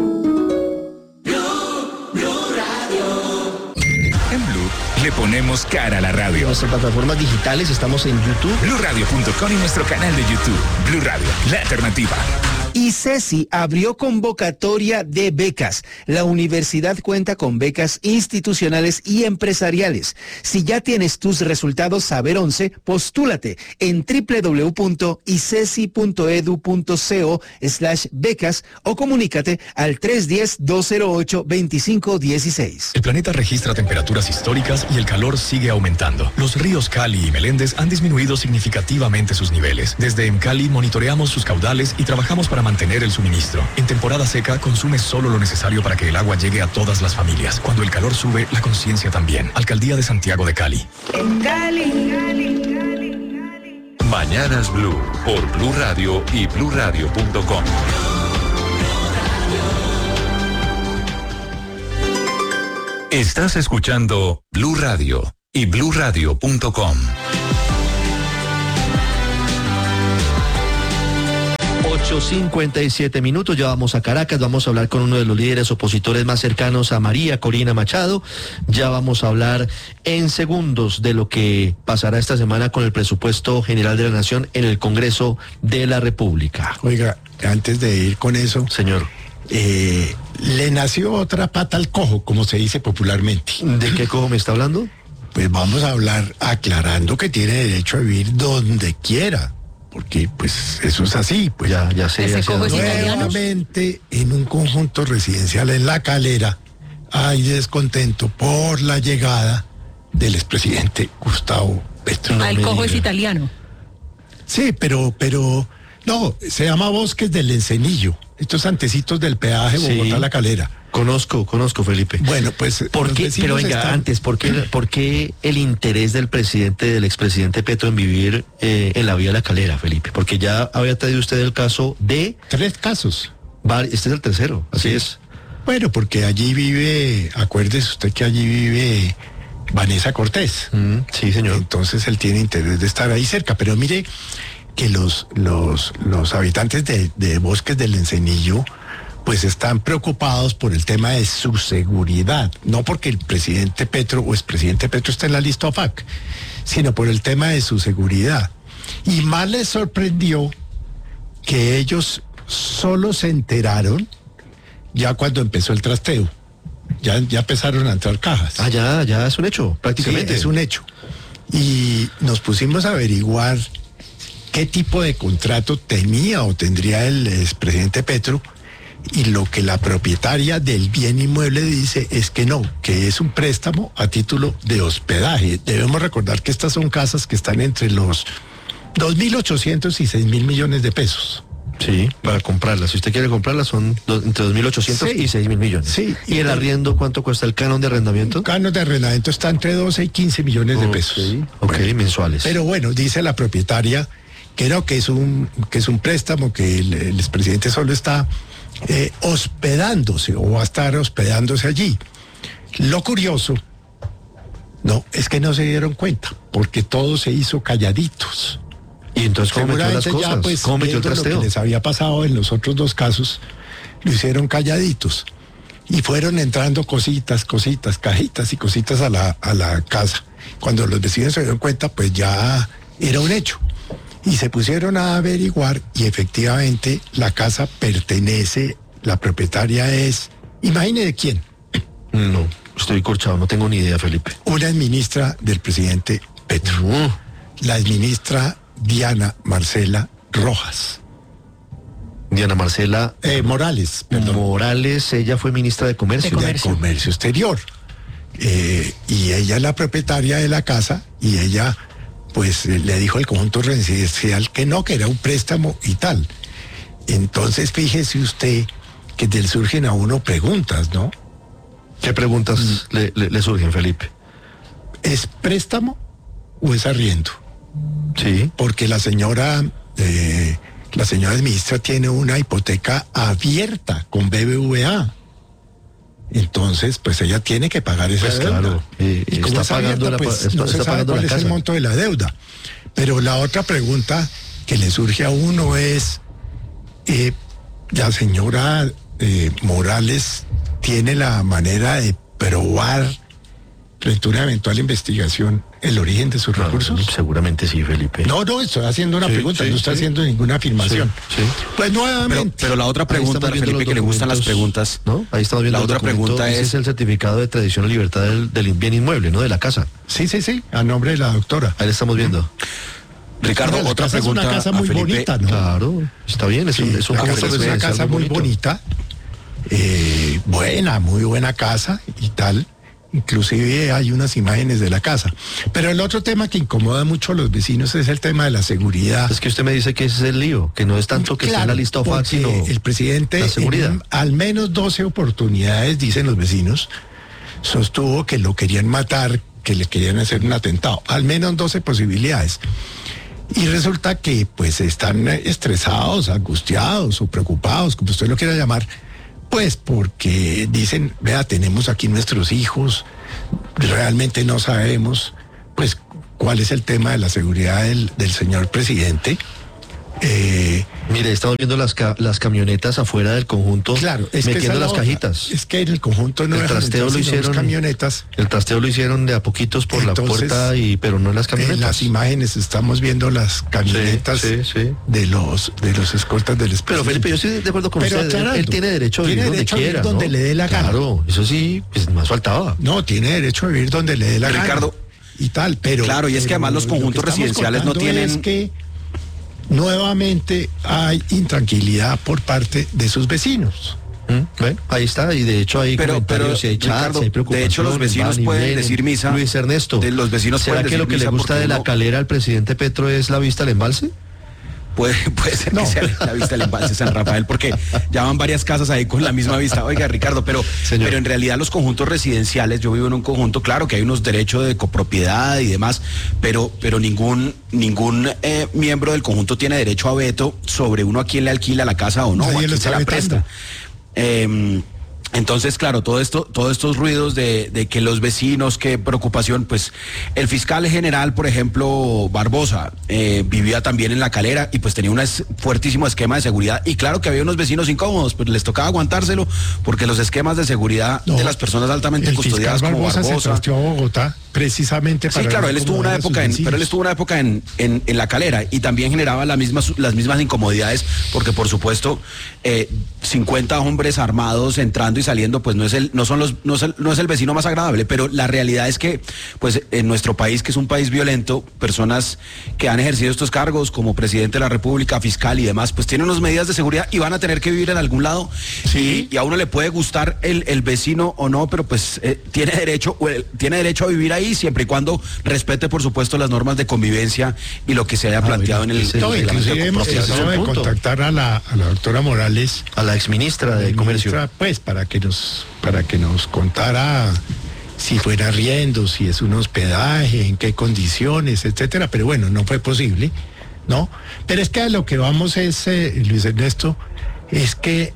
Le ponemos cara a la radio. En nuestras plataformas digitales estamos en YouTube. blue radio punto com y nuestro canal de YouTube. Blue Radio, la alternativa. ICESI abrió convocatoria de becas. La universidad cuenta con becas institucionales y empresariales. Si ya tienes tus resultados Saber once, postúlate en doble u doble u doble u punto icesi punto edu punto co slash becas o comunícate al tres uno cero, dos cero ocho, dos cinco uno seis. El planeta registra temperaturas históricas y el calor sigue aumentando. Los ríos Cali y Meléndez han disminuido significativamente sus niveles. Desde EMCALI monitoreamos sus caudales y trabajamos para mantener el suministro. En temporada seca, consume solo lo necesario para que el agua llegue a todas las familias. Cuando el calor sube, la conciencia también. Alcaldía de Santiago de Cali. En Cali, Cali, Cali, Cali. Mañanas Blue por Blue Radio y blue radio punto com. Estás escuchando Blue Radio y blue radio punto com. ocho cincuenta y siete minutos, ya vamos a Caracas, vamos a hablar con uno de los líderes opositores más cercanos a María Corina Machado, ya vamos a hablar en segundos de lo que pasará esta semana con el presupuesto general de la Nación en el Congreso de la República. Oiga, antes de ir con eso, señor, eh, le nació otra pata al cojo, como se dice popularmente. ¿De qué cojo me está hablando? Pues vamos a hablar aclarando que tiene derecho a vivir donde quiera. Porque pues eso es así, pues ya, ya sé. ¿Ese cojo es italiano? Nuevamente en un conjunto residencial en La Calera hay descontento por la llegada del expresidente Gustavo Petro. Ah, el cojo es italiano. Sí, pero, pero, no, se llama Bosques del Encenillo, estos antecitos del peaje Bogotá-La Calera. Conozco, conozco, Felipe. Bueno, pues... ¿Por qué? Pero venga, están... antes, ¿por qué, ¿por qué el interés del presidente, del expresidente Petro en vivir eh, en la vía de La Calera, Felipe? Porque ya había traído usted el caso de... Tres casos. Este es el tercero, así sí. es. Bueno, porque allí vive, acuérdese usted que allí vive Vanessa Cortés. Mm, sí, señor. Entonces él tiene interés de estar ahí cerca, pero mire que los, los, los habitantes de, de Bosques del Encenillo pues están preocupados por el tema de su seguridad, no porque el presidente Petro o expresidente Petro esté en la lista O F A C, sino por el tema de su seguridad. Y más les sorprendió que ellos solo se enteraron ya cuando empezó el trasteo. Ya, ya empezaron a entrar cajas. Ah, ya, ya es un hecho, prácticamente. Sí, es un hecho. Y nos pusimos a averiguar qué tipo de contrato tenía o tendría el expresidente Petro. Y lo que la propietaria del bien inmueble dice es que no, que es un préstamo a título de hospedaje. Debemos recordar que estas son casas que están entre los dos mil ochocientos y seis mil millones de pesos. Sí, para comprarlas. Si usted quiere comprarlas son do, entre dos mil ochocientos sí. y seis mil millones. Sí. ¿Y el arriendo cuánto cuesta el canon de arrendamiento? El canon de arrendamiento está entre doce y quince millones de pesos. Okay. ok, bueno, mensuales. Pero bueno, dice la propietaria que no, que es un, que es un préstamo, que el, el expresidente solo está... Eh, hospedándose o va a estar hospedándose allí. Lo curioso, no, es que no se dieron cuenta, porque todo se hizo calladitos. Y entonces, ¿cómo metió las cosas? Ya, pues, ¿Cómo metió el trasteo? Lo que les había pasado en los otros dos casos, lo hicieron calladitos. Y fueron entrando cositas, cositas, cajitas y cositas a la, a la casa. Cuando los vecinos se dieron cuenta, pues ya era un hecho. Y se pusieron a averiguar y efectivamente la casa pertenece, la propietaria es, imagine de quién. No, estoy corchado, no tengo ni idea, Felipe. Una exministra del presidente Petro. No. La exministra Diana Marcela Rojas. Diana Marcela eh, Morales, perdón. Morales, ella fue ministra de Comercio. De Comercio, de Comercio Exterior. Eh, y ella es la propietaria de la casa y ella... pues le dijo al conjunto residencial que no, que era un préstamo y tal. Entonces, fíjese usted que le surgen a uno preguntas, ¿no? ¿Qué preguntas mm. le, le, le surgen, Felipe? ¿Es préstamo o es arriendo? Sí. Porque la señora, eh, la señora ministra tiene una hipoteca abierta con B B V A. Entonces, pues ella tiene que pagar esa pues deuda. Claro, eh, y como está pagando abierta, la, pues, está, no se está sabe cuál es casa. el monto de la deuda. Pero la otra pregunta que le surge a uno es, eh, la señora eh, Morales tiene la manera de probar frente a una eventual investigación el origen de sus no, recursos? Seguramente sí, Felipe. No, no, estoy haciendo una sí, pregunta, sí, no estoy sí. haciendo ninguna afirmación. Sí, sí. Pues nuevamente. Pero, pero la otra pregunta, Felipe, que le gustan las preguntas. ¿No? Ahí estamos viendo la otra pregunta ese es... es el certificado de tradición y libertad del, del bien inmueble, ¿no? De la casa. Sí, sí, sí, a nombre de la doctora. Ahí le estamos viendo. Ricardo, la otra casa pregunta. Es una casa muy a Felipe. bonita, ¿no? Claro, está bien, es un, Sí, es un la conjunto casa es una residencial casa muy bonita, eh, buena, muy buena casa y tal. Inclusive hay unas imágenes de la casa. Pero el otro tema que incomoda mucho a los vecinos es el tema de la seguridad. Es que usted me dice que ese es el lío, que no es tanto que Claro, esté en la lista O F A C, porque sino el presidente la seguridad. en al menos doce oportunidades, dicen los vecinos, sostuvo que lo querían matar, que le querían hacer un atentado. Al menos doce posibilidades. Y resulta que pues están estresados, angustiados o preocupados, como usted lo quiera llamar, pues porque dicen, vea, tenemos aquí nuestros hijos, realmente no sabemos pues cuál es el tema de la seguridad del, del señor presidente. Eh, Mire, estamos viendo las, ca las camionetas afuera del conjunto, claro, es metiendo que las otra. cajitas. Es que en el conjunto no el dejan trasteo entrar lo sino hicieron, las camionetas. El trasteo lo hicieron de a poquitos por Entonces, la puerta, y pero no en las camionetas. En las imágenes estamos viendo las camionetas sí, sí, sí. de los de los escoltas del Pero expresidente. Felipe, yo estoy de acuerdo con Pero usted. Él, aclarando, él tiene derecho a vivir tiene donde derecho a vivir quiera, donde ¿no? le dé la gana. Claro, eso sí, pues más faltaba. No, tiene derecho a vivir donde le dé la Ricardo, gana. Y tal, pero claro, y es que pero además los lo que conjuntos estamos residenciales no contando tienen- es que nuevamente hay intranquilidad por parte de sus vecinos. ¿Mm? Bueno, ahí está, y de hecho hay Pero- comentarios, pero, y hay chats, Ricardo, hay de preocupaciones. hecho, los vecinos van y pueden vienen. decir misa. Luis Ernesto, De los vecinos ¿será pueden que lo decir que le misa gusta porque de la uno- calera al presidente Petro es la vista al embalse? Puede, puede ser No. que sea la vista del embalse San Rafael, porque ya van varias casas ahí con la misma vista. Oiga, Ricardo, pero, Señor. pero en realidad los conjuntos residenciales, yo vivo en un conjunto, claro que hay unos derechos de copropiedad y demás, pero, pero ningún, ningún eh, miembro del conjunto tiene derecho a veto sobre uno a quién le alquila la casa o no, Nadie o a lo quién está se la vetando. presta. Eh, Entonces, claro, todo esto, todos estos ruidos de, de que los vecinos, qué preocupación, pues el fiscal general, por ejemplo, Barbosa, eh, vivía también en La Calera y pues tenía un es- fuertísimo esquema de seguridad. Y claro que había unos vecinos incómodos, pero les tocaba aguantárselo porque los esquemas de seguridad No, de las personas altamente el custodiadas fiscal como Barbosa se Barbosa. trasteó a Bogotá precisamente para Sí, claro, no él estuvo una incomodar a sus época en, vecinos. pero él estuvo una época en, en, en La Calera y también generaba las mismas, las mismas incomodidades porque por supuesto eh, cincuenta hombres armados entrando y saliendo pues no es el, no son los, no es el, no es el vecino más agradable, pero la realidad es que pues en nuestro país, que es un país violento, personas que han ejercido estos cargos como presidente de la República, fiscal y demás, pues tienen unas medidas de seguridad y van a tener que vivir en algún lado. Sí. y, y a uno le puede gustar el, el vecino o no, pero pues eh, tiene derecho, o el- tiene derecho a vivir ahí siempre y cuando respete, por supuesto, las normas de convivencia y lo que se haya planteado en el ese- No, reglamento inclusive de hemos copropiedad. tratado de punto. contactar a la, a la doctora Morales, A la exministra de Comercio. ministra, pues para que nos para que nos contara si fuera arriendo, si es un hospedaje, en qué condiciones, etcétera, pero bueno, no fue posible, ¿no? Pero es que a lo que vamos es, eh, Luis Ernesto, es que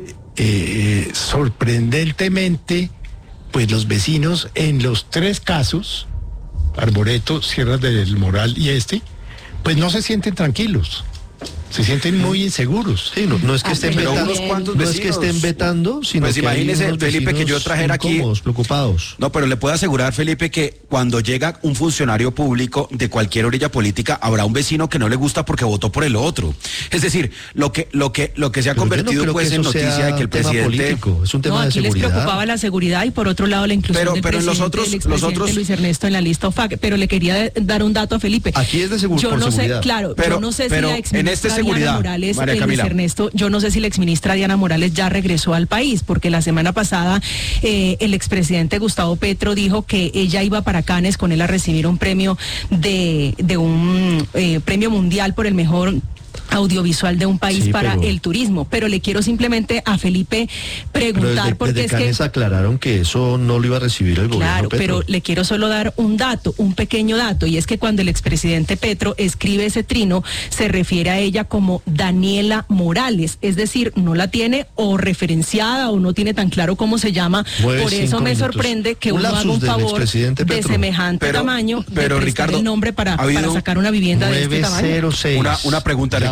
eh, sorprendentemente, pues los vecinos en los tres casos, Arboreto, Sierras del Moral y este, pues no se sienten tranquilos. Se sienten muy inseguros. Sí, no, no es que estén Pero vetando, unos cuantos no es que vecinos. estén vetando, sino Pues que hay imagínese, unos Felipe, que yo vecinos trajera aquí- incómodos, preocupados. No, pero le puedo asegurar, Felipe, que cuando llega un funcionario público de cualquier orilla política, habrá un vecino que no le gusta porque votó por el otro. Es decir, lo que, lo que, lo que se ha Pero yo no convertido creo pues que en eso sea noticia de que el tema presidente. político, es un tema No, de aquí les seguridad. preocupaba la seguridad y por otro lado la inclusión Pero- del pero en los presidente, otros- del los expresidente otros- Luis Ernesto en la lista O F A C, pero le quería de- dar un dato a Felipe. Aquí es de seguro Yo por no seguridad. sé, claro, Pero- yo no sé pero si la en exministra este Diana seguridad, Morales, María eh, Luis Camila. Ernesto, yo no sé si la exministra Diana Morales ya regresó al país, porque la semana pasada eh, el expresidente Gustavo Petro dijo que ella iba para Cannes con él a recibir un premio de, de un eh, premio mundial por el mejor audiovisual de un país Sí, para pero- el turismo, pero le quiero simplemente a Felipe Pero preguntar desde, porque desde es que Cannes aclararon que eso no lo iba a recibir el gobierno claro, Petro. pero le quiero solo dar un dato, un pequeño dato, y es que cuando el expresidente Petro escribe ese trino, se refiere a ella como Daniela Morales, es decir, no la tiene o referenciada o no tiene tan claro cómo se llama, Nueve, por eso cinco me minutos. sorprende que Un uno haga lapsus un del favor expresidente de Petro. semejante Pero- tamaño, pero, de prestar Ricardo, el nombre para, ha habido para sacar una vivienda de este nueve tamaño. cero seis. Una- una pregunta, Ya Ricardo.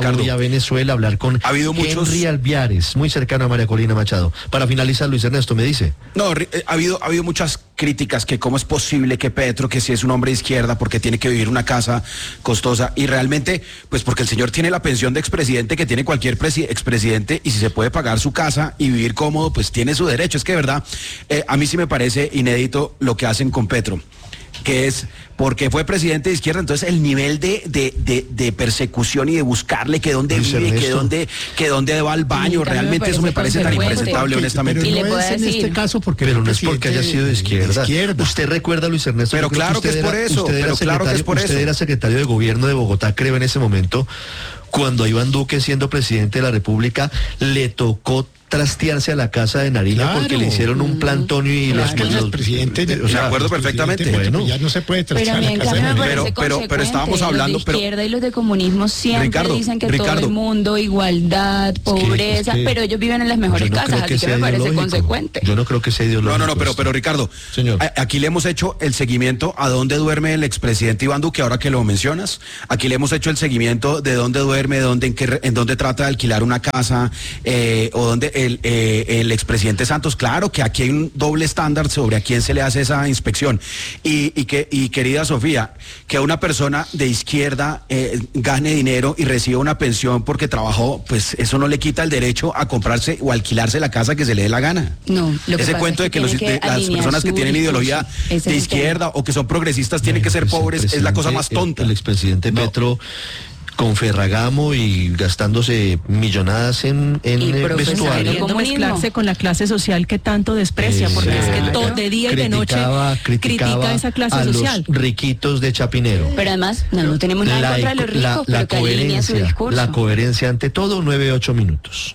Ricardo, a Venezuela a hablar con ha habido Henry muchos... Alviares, muy cercano a María Corina Machado. Para finalizar, Luis Ernesto, me dice. No, ha habido, ha habido muchas críticas que cómo es posible que Petro, que si es un hombre de izquierda, porque tiene que vivir una casa costosa, y realmente, pues porque el señor tiene la pensión de expresidente que tiene cualquier expresidente, y si se puede pagar su casa y vivir cómodo, pues tiene su derecho. Es que de verdad, eh, a mí sí me parece inédito lo que hacen con Petro, que es porque fue presidente de izquierda, entonces el nivel de, de, de, de persecución y de buscarle que dónde Luis vive, Ernesto. que dónde, que dónde va al baño, realmente eso me parece tan impresentable, honestamente. Pero no es en este caso porque pero no es porque haya sido de izquierda. izquierda. Usted recuerda, Luis Ernesto. Pero yo creo claro que es usted por era- eso, usted era pero claro que es secretario- por Usted eso. era secretario de gobierno de Bogotá, creo, en ese momento, cuando Iván Duque, siendo presidente de la República, le tocó trastearse a la casa de Nariño Claro. porque le hixieron un plantón y los, Claro. los- Los presidentes de- o sea, De acuerdo los perfectamente. presidentes, Bueno. ya no se puede Pero a trasladar mí a en la casa cambio de me nadie. parece Pero- pero- pero estábamos consecuente. hablando, Los de pero- izquierda y los de comunismo siempre Ricardo, dicen que todo Ricardo. el mundo, igualdad, pobreza, es que pero ellos viven en las mejores yo no casas, creo que así que sea me parece ideológico. consecuente. Yo no creo que sea ideológico. No, no, no, pero, pero Ricardo, Señor. a- aquí le hemos hecho el seguimiento a dónde duerme el expresidente Iván Duque, ahora que lo mencionas. Aquí le hemos hecho el seguimiento de dónde duerme, de dónde, en, qué, re- en dónde trata de alquilar una casa, eh, o dónde el, eh, el expresidente Santos. Claro que aquí hay un doble estándar sobre a quién se le hace esa inspección. Y, y, que, y querida Sofía, que una persona de izquierda eh, gane dinero y reciba una pensión porque trabajó, pues eso no le quita el derecho a comprarse o alquilarse la casa que se le dé la gana. No, lo que Ese pasa cuento es de que que, los- tiene de que las alinear personas que su tienen discurso. ideología Ese es de el izquierda o que son progresistas tienen que ser Pues el pobres, es la cosa más presidente- tonta. El, el expresidente Petro con Ferragamo y gastándose millonadas en, en Y eh, profesor, vestuario. queriendo Queriendo mezclarse con la clase social que tanto desprecia, Eh, porque es que claro. todo, de día y de noche Criticaba- criticaba critica esa clase a social. los riquitos de Chapinero. Pero además, no, no tenemos nada en contra de los la- ricos, la pero que alinea su coherencia, discurso. la coherencia ante todo, nueve, ocho minutos.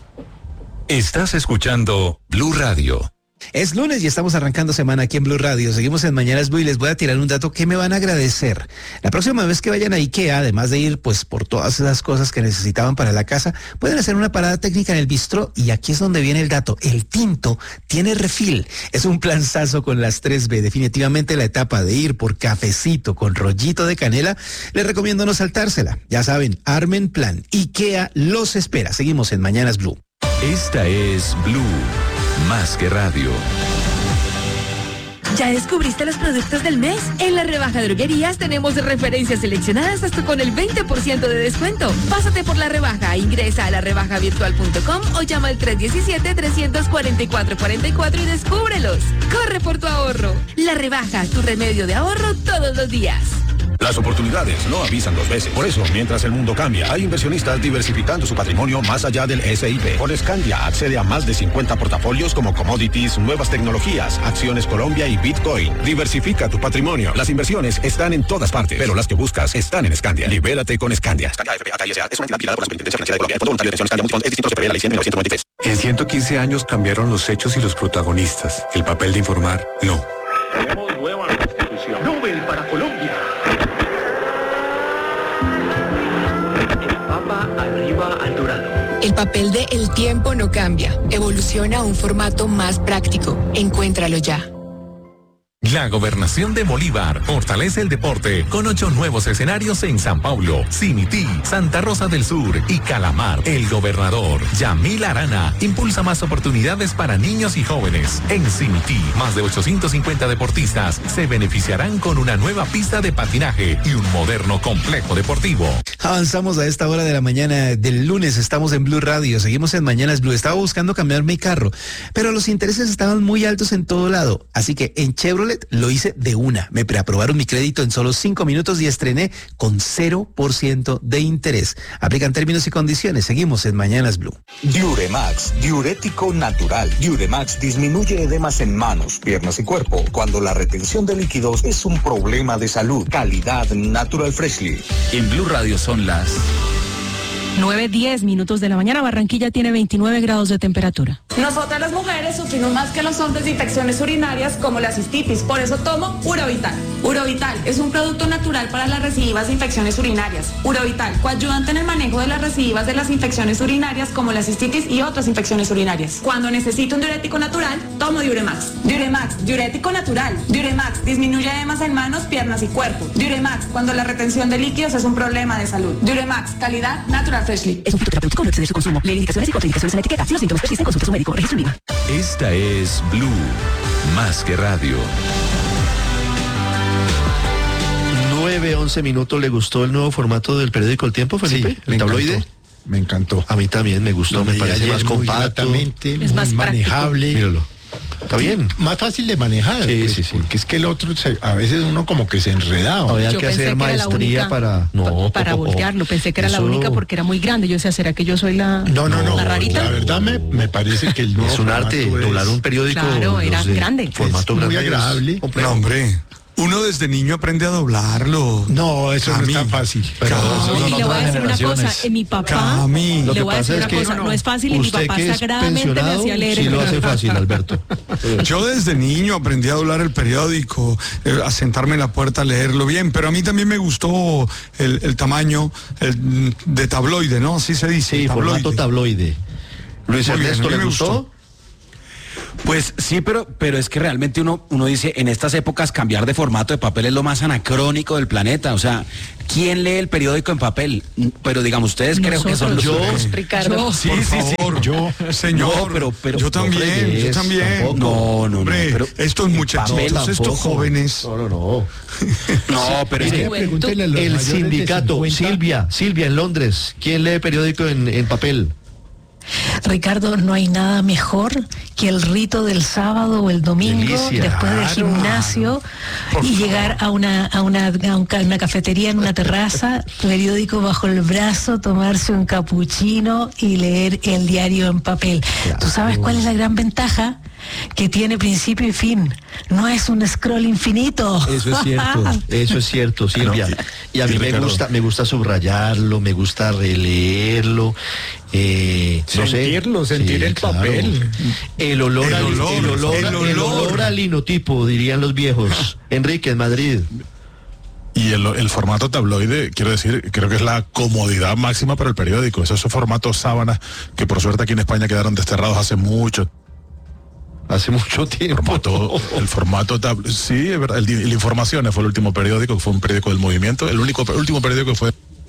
Estás escuchando Blue Radio. Es lunes y estamos arrancando semana aquí en Blue Radio. Seguimos en Mañanas Blue y les voy a tirar un dato que me van a agradecer. La próxima vez que vayan a IKEA, además de ir pues por todas esas cosas que necesitaban para la casa, pueden hacer una parada técnica en el bistró y aquí es donde viene el dato. El tinto tiene refil. Es un planzazo con las tres B. Definitivamente la etapa de ir por cafecito con rollito de canela, les recomiendo no saltársela. Ya saben, armen plan. IKEA los espera. Seguimos en Mañanas Blue. Esta es Blue, más que radio. ¿Ya descubriste los productos del mes? En la rebaja de droguerías tenemos referencias seleccionadas hasta con el veinte por ciento de descuento. Pásate por la rebaja, ingresa a la rebaja virtual punto com o llama al tres diecisiete, trescientos cuarenta y cuatro cuarenta y cuatro y descúbrelos. Corre por tu ahorro. La rebaja, tu remedio de ahorro todos los días. Las oportunidades no avisan dos veces. Por eso, mientras el mundo cambia, hay inversionistas diversificando su patrimonio más allá del S I P. Con Scandia accede a más de cincuenta portafolios como commodities, nuevas tecnologías, acciones Colombia y Bitcoin. Diversifica tu patrimonio. Las inversiones están en todas partes, pero las que buscas están en Scandia. Libérate con Scandia. Scandia F P A K I S A es una entidad vigilada por la Superintendencia Financiera de Colombia. El Fondo Voluntario de Atención Scandia Multifond es distinto, se prevé la ley cien mil novecientos noventa y tres. En ciento quince años cambiaron los hechos y los protagonistas. El papel de informar, no. Tenemos nueva constitución. Nobel para Colombia. El Papa arriba al dorado. El papel de El Tiempo no cambia. Evoluciona a un formato más práctico. Encuéntralo ya. La gobernación de Bolívar fortalece el deporte con ocho nuevos escenarios en San Paulo, Cimití, Santa Rosa del Sur y Calamar. El gobernador Yamil Arana impulsa más oportunidades para niños y jóvenes. En Cimití, más de ochocientos cincuenta deportistas se beneficiarán con una nueva pista de patinaje y un moderno complejo deportivo. Avanzamos a esta hora de la mañana del lunes, estamos en Blue Radio, seguimos en Mañanas Blue. Estaba buscando cambiar mi carro, pero los intereses estaban muy altos en todo lado, así que en Chevrolet lo hice de una. Me preaprobaron mi crédito en solo cinco minutos y estrené con cero por ciento de interés. Aplican términos y condiciones. Seguimos en Mañanas Blue. Diuremax, diurético natural. Diuremax disminuye edemas en manos, piernas y cuerpo cuando la retención de líquidos es un problema de salud. Calidad Natural Freshly. En Blue Radio son las nueve diez minutos de la mañana. Barranquilla tiene veintinueve grados de temperatura. Nosotras las mujeres sufrimos más que los hombres de infecciones urinarias como la cistitis, por eso tomo Urovital. Urovital es un producto natural para las recidivas de infecciones urinarias. Urovital, coayudante en el manejo de las recidivas de las infecciones urinarias como la cistitis y otras infecciones urinarias. Cuando necesito un diurético natural, tomo Diuremax. Diuremax, diurético natural. Diuremax, disminuye edemas en manos, piernas y cuerpo. Diuremax, cuando la retención de líquidos es un problema de salud. Diuremax, calidad Natural Freshly. Es un fitoterapéutico, no excede su consumo. Lee indicaciones y contraindicaciones en la etiqueta. Si los síntomas persisten, consulte a su médico. Registro en I V A. Esta es Blue, más que radio. nueve, once minutos. ¿Le gustó el nuevo formato del periódico El Tiempo, Felipe? Sí, ¿El me tabloide? encantó, me encantó. A mí también me gustó, Lo me leí parece ayer más muy compacto. gratamente, Es muy más práctico. manejable. Míralo. Está bien. Más fácil de manejar. Sí, pues, sí, sí. Porque es que el otro, se- a veces uno como que se enredaba. Había Yo que pensé hacer que era la maestría única para... No, para oh, oh, oh. voltearlo, pensé que era la Eso- única porque era muy grande. Yo decía, ¿será que yo soy la, No, no, no. la rarita? La verdad me, me parece que el nuevo Es un arte, formato es- doblar un periódico. Claro, era los de grande. Formato Es muy grande. es agradable. complejo. No, hombre. Uno desde niño aprende a doblarlo. No, eso no Cami. es tan fácil. Pero No, eso son y le voy a otras decir una cosa, generaciones. en mi papá, Cami. Lo le que voy a pasa decir es una que cosa, no, es fácil y mi usted papá que es sagradamente me pensionado, hacía leer sí el lo hace periódico. fácil, Alberto. Yo desde niño aprendí a doblar el periódico, eh, a sentarme en la puerta a leerlo bien, pero a mí también me gustó el, el tamaño el, de tabloide, ¿no? Así se dice. Sí, formato tabloide. Luis Muy bien, Ernesto, a mí ¿le me gustó? gustó. Pues sí, pero, pero es que realmente uno, uno dice, en estas épocas cambiar de formato de papel es lo más anacrónico del planeta. O sea, ¿quién lee el periódico en papel? Pero digamos, ustedes creo que son los... Yo, Yo, Ricardo. Sí, por sí, favor. sí. Yo, señor. No, pero- pero- yo no también, fregues, yo también. tampoco. No, no, no, Hombre, pero- estos en muchachitos, papel estos tampoco. jóvenes. No, no, no. no, pero es Mire, que... Pregúntele a los el mayores de sindicato, cincuenta. Silvia, Silvia en Londres, ¿quién lee periódico en, en papel? Ricardo, no hay nada mejor que el rito del sábado o el domingo Delicia, después del claro. gimnasio y llegar a una a una, a un ca- una cafetería en una terraza, periódico bajo el brazo, tomarse un capuchino y leer el diario en papel. ¿Tú sabes cuál es la gran ventaja? Que tiene principio y fin. No es un scroll infinito. Eso es cierto, eso es cierto, Silvia. Y a mí Sí, me Ricardo. gusta, me gusta subrayarlo, me gusta releerlo, eh, no sé. Sentirlo, sentir el papel. El olor, El al, olor, el olor, el el olor. olor al linotipo, dirían los viejos. Enrique, en Madrid. Y el, el formato tabloide, quiero decir, creo que es la comodidad máxima para el periódico. Esos son formatos sábanas que por suerte aquí en España quedaron desterrados hace mucho Hace mucho tiempo. formato, el formato tab- sí, es verdad, el, el Informaciones fue el último periódico, que fue un periódico del movimiento, el único el último periódico que fue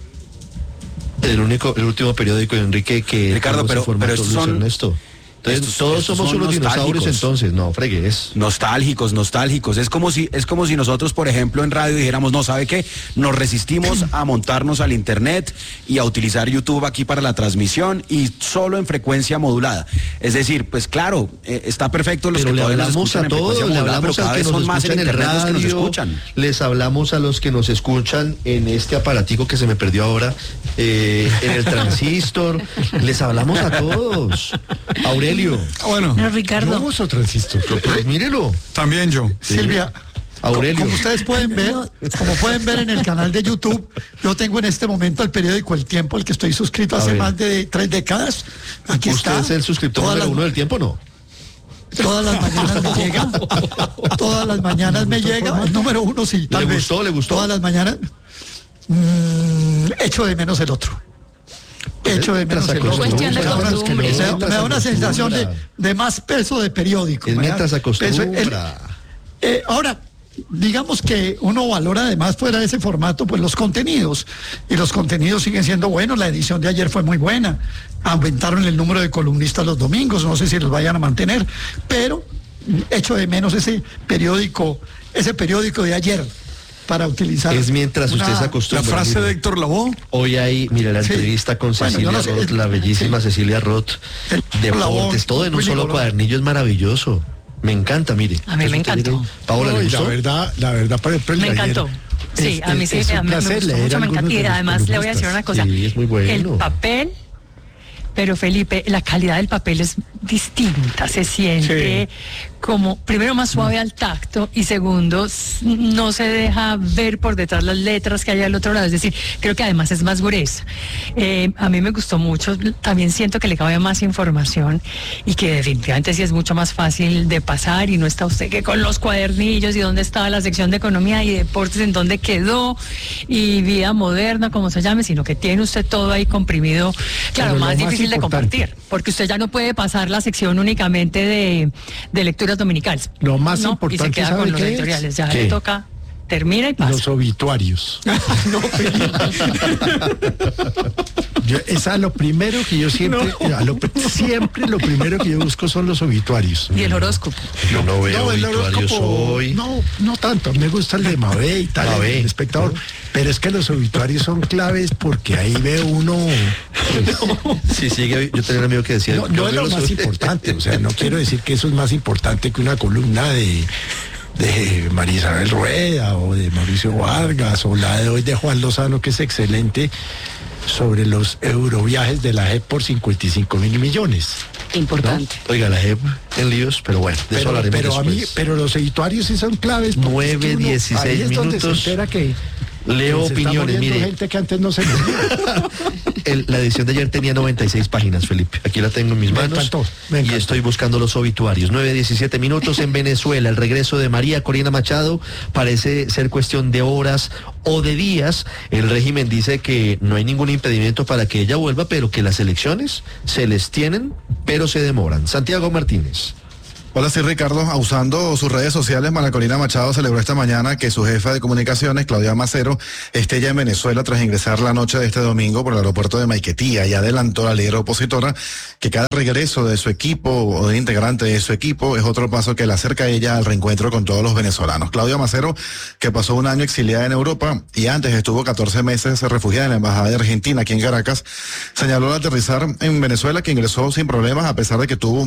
El único, el último periódico de Enrique que Ricardo, tuvo ese pero- formato, pero estos Luis son- Ernesto. Entonces, estos- todos estos somos son unos dinosaurios nostálgicos. entonces, no, fregues. Nostálgicos, nostálgicos. Es como si, es como si nosotros, por ejemplo, en radio dijéramos, no, ¿sabe qué? Nos resistimos a montarnos al internet y a utilizar YouTube aquí para la transmisión y solo en frecuencia modulada. Es decir, pues claro, eh, está perfecto los Pero que le todavía nos hablamos escuchan a en frecuencia todos, le modulada, hablamos pero cada al que vez nos son más escucha en en el internet los que nos radio, escuchan. les hablamos a los que nos escuchan en este aparatico que se me perdió ahora, eh, en el transistor, les hablamos a todos. Aurelio. bueno, No, Ricardo. Yo uso transistor. Pues mírelo. también yo. Silvia, Aurelio. como ustedes pueden ver, como pueden ver en el canal de YouTube, yo tengo en este momento el periódico El Tiempo, al que estoy suscrito A hace ver. más de tres décadas. Aquí ¿Usted está. es el suscriptor Todas número las- uno del Tiempo, no? Todas las mañanas me llega. Todas las mañanas me llega. El número uno sí, tal ¿Le vez. gustó, le gustó? Todas las mañanas. Mm, echo de menos el otro. Echo de menos el otro. Cuestión de Me da una- costumbre. me da- me da una sensación de, de más peso de periódico. Es me da mientras se peso- el- acostumbra. eh, ahora, digamos que uno valora además fuera de ese formato pues los contenidos y los contenidos siguen siendo buenos. La edición de ayer fue muy buena, aumentaron el número de columnistas los domingos, no sé si los vayan a mantener, pero mm, echo de menos ese periódico, ese periódico de ayer para utilizar. Es mientras usted una- se acostumbra. mire. Héctor Lavoe. Hoy hay, mira, la Sí. entrevista con Bueno, Cecilia yo no sé, Roth, el- la bellísima sí. Cecilia Roth, deportes, todo en un Willy solo Colón. cuadernillo es maravilloso. Me encanta, mire. A mí me Eso te encantó. diré. Paola, No, ¿le y la gustó? verdad, la verdad, por ejemplo, el Me de ayer encantó. Sí, es- a mí es- sí es un me, me placer gustó leer mucho, me algunos encanta. Y de los además le voy a decir una cosa. Sí, es muy bueno. El papel pero Felipe, la calidad del papel es distinta, se siente sí. como, primero, más suave al tacto y segundo, no se deja ver por detrás las letras que hay al otro lado, es decir, creo que además es más gruesa. Eh, a mí me gustó mucho, también siento que le cabe más información y que definitivamente sí es mucho más fácil de pasar y no está usted que con los cuadernillos y dónde estaba la sección de economía y deportes, en dónde quedó y vida moderna, como se llame, sino que tiene usted todo ahí comprimido, claro, más, más difícil de compartir, porque usted ya no puede pasar la sección únicamente de, de lecturas dominicales. Lo más ¿no? importante, y se queda con los editoriales, ya ¿Qué? le toca, termina y pasa. Los obituarios. no, yo, esa es lo primero que yo siempre, no. lo, siempre lo primero que yo busco son los obituarios. Y el horóscopo. Yo no veo no, obituarios hoy. No, no tanto. Me gusta el de Mabé y tal, Mabé. El espectador. ¿No? Pero es que los obituarios son claves porque ahí ve uno. No. Sí, sí, yo tenía un amigo que decía. No, no es lo más importante. O sea, no quiero decir que eso es más importante que una columna de. de María Isabel Rueda o de Mauricio Vargas o la de hoy de Juan Lozano, que es excelente, sobre los euroviajes de la J E P por cincuenta y cinco mil millones. Importante. ¿No? Oiga, la J E P en líos, pero bueno, de pero, eso hablaremos pero después. A mí, pero los editorios sí son claves. nueve, dieciséis minutos. Se entera que leo se opiniones, mire. Gente que antes no se El, la edición de ayer tenía noventa y seis páginas, Felipe. Aquí la tengo en mis me manos. Encantó, me encantó. Y estoy buscando los obituarios. nueve, diecisiete minutos en Venezuela. El regreso de María Corina Machado parece ser cuestión de horas o de días. El régimen dice que no hay ningún impedimento para que ella vuelva, pero que las elecciones se les tienen, pero se demoran. Santiago Martínez. Hola, sí, Ricardo. Usando sus redes sociales, María Corina Machado celebró esta mañana que su jefa de comunicaciones, Claudia Macero, esté ya en Venezuela tras ingresar la noche de este domingo por el aeropuerto de Maiquetía, y adelantó la líder opositora que cada regreso de su equipo o de integrante de su equipo es otro paso que la acerca a ella al reencuentro con todos los venezolanos. Claudia Macero, que pasó un año exiliada en Europa y antes estuvo catorce meses refugiada en la Embajada de Argentina aquí en Caracas, señaló al aterrizar en Venezuela que ingresó sin problemas a pesar de que tuvo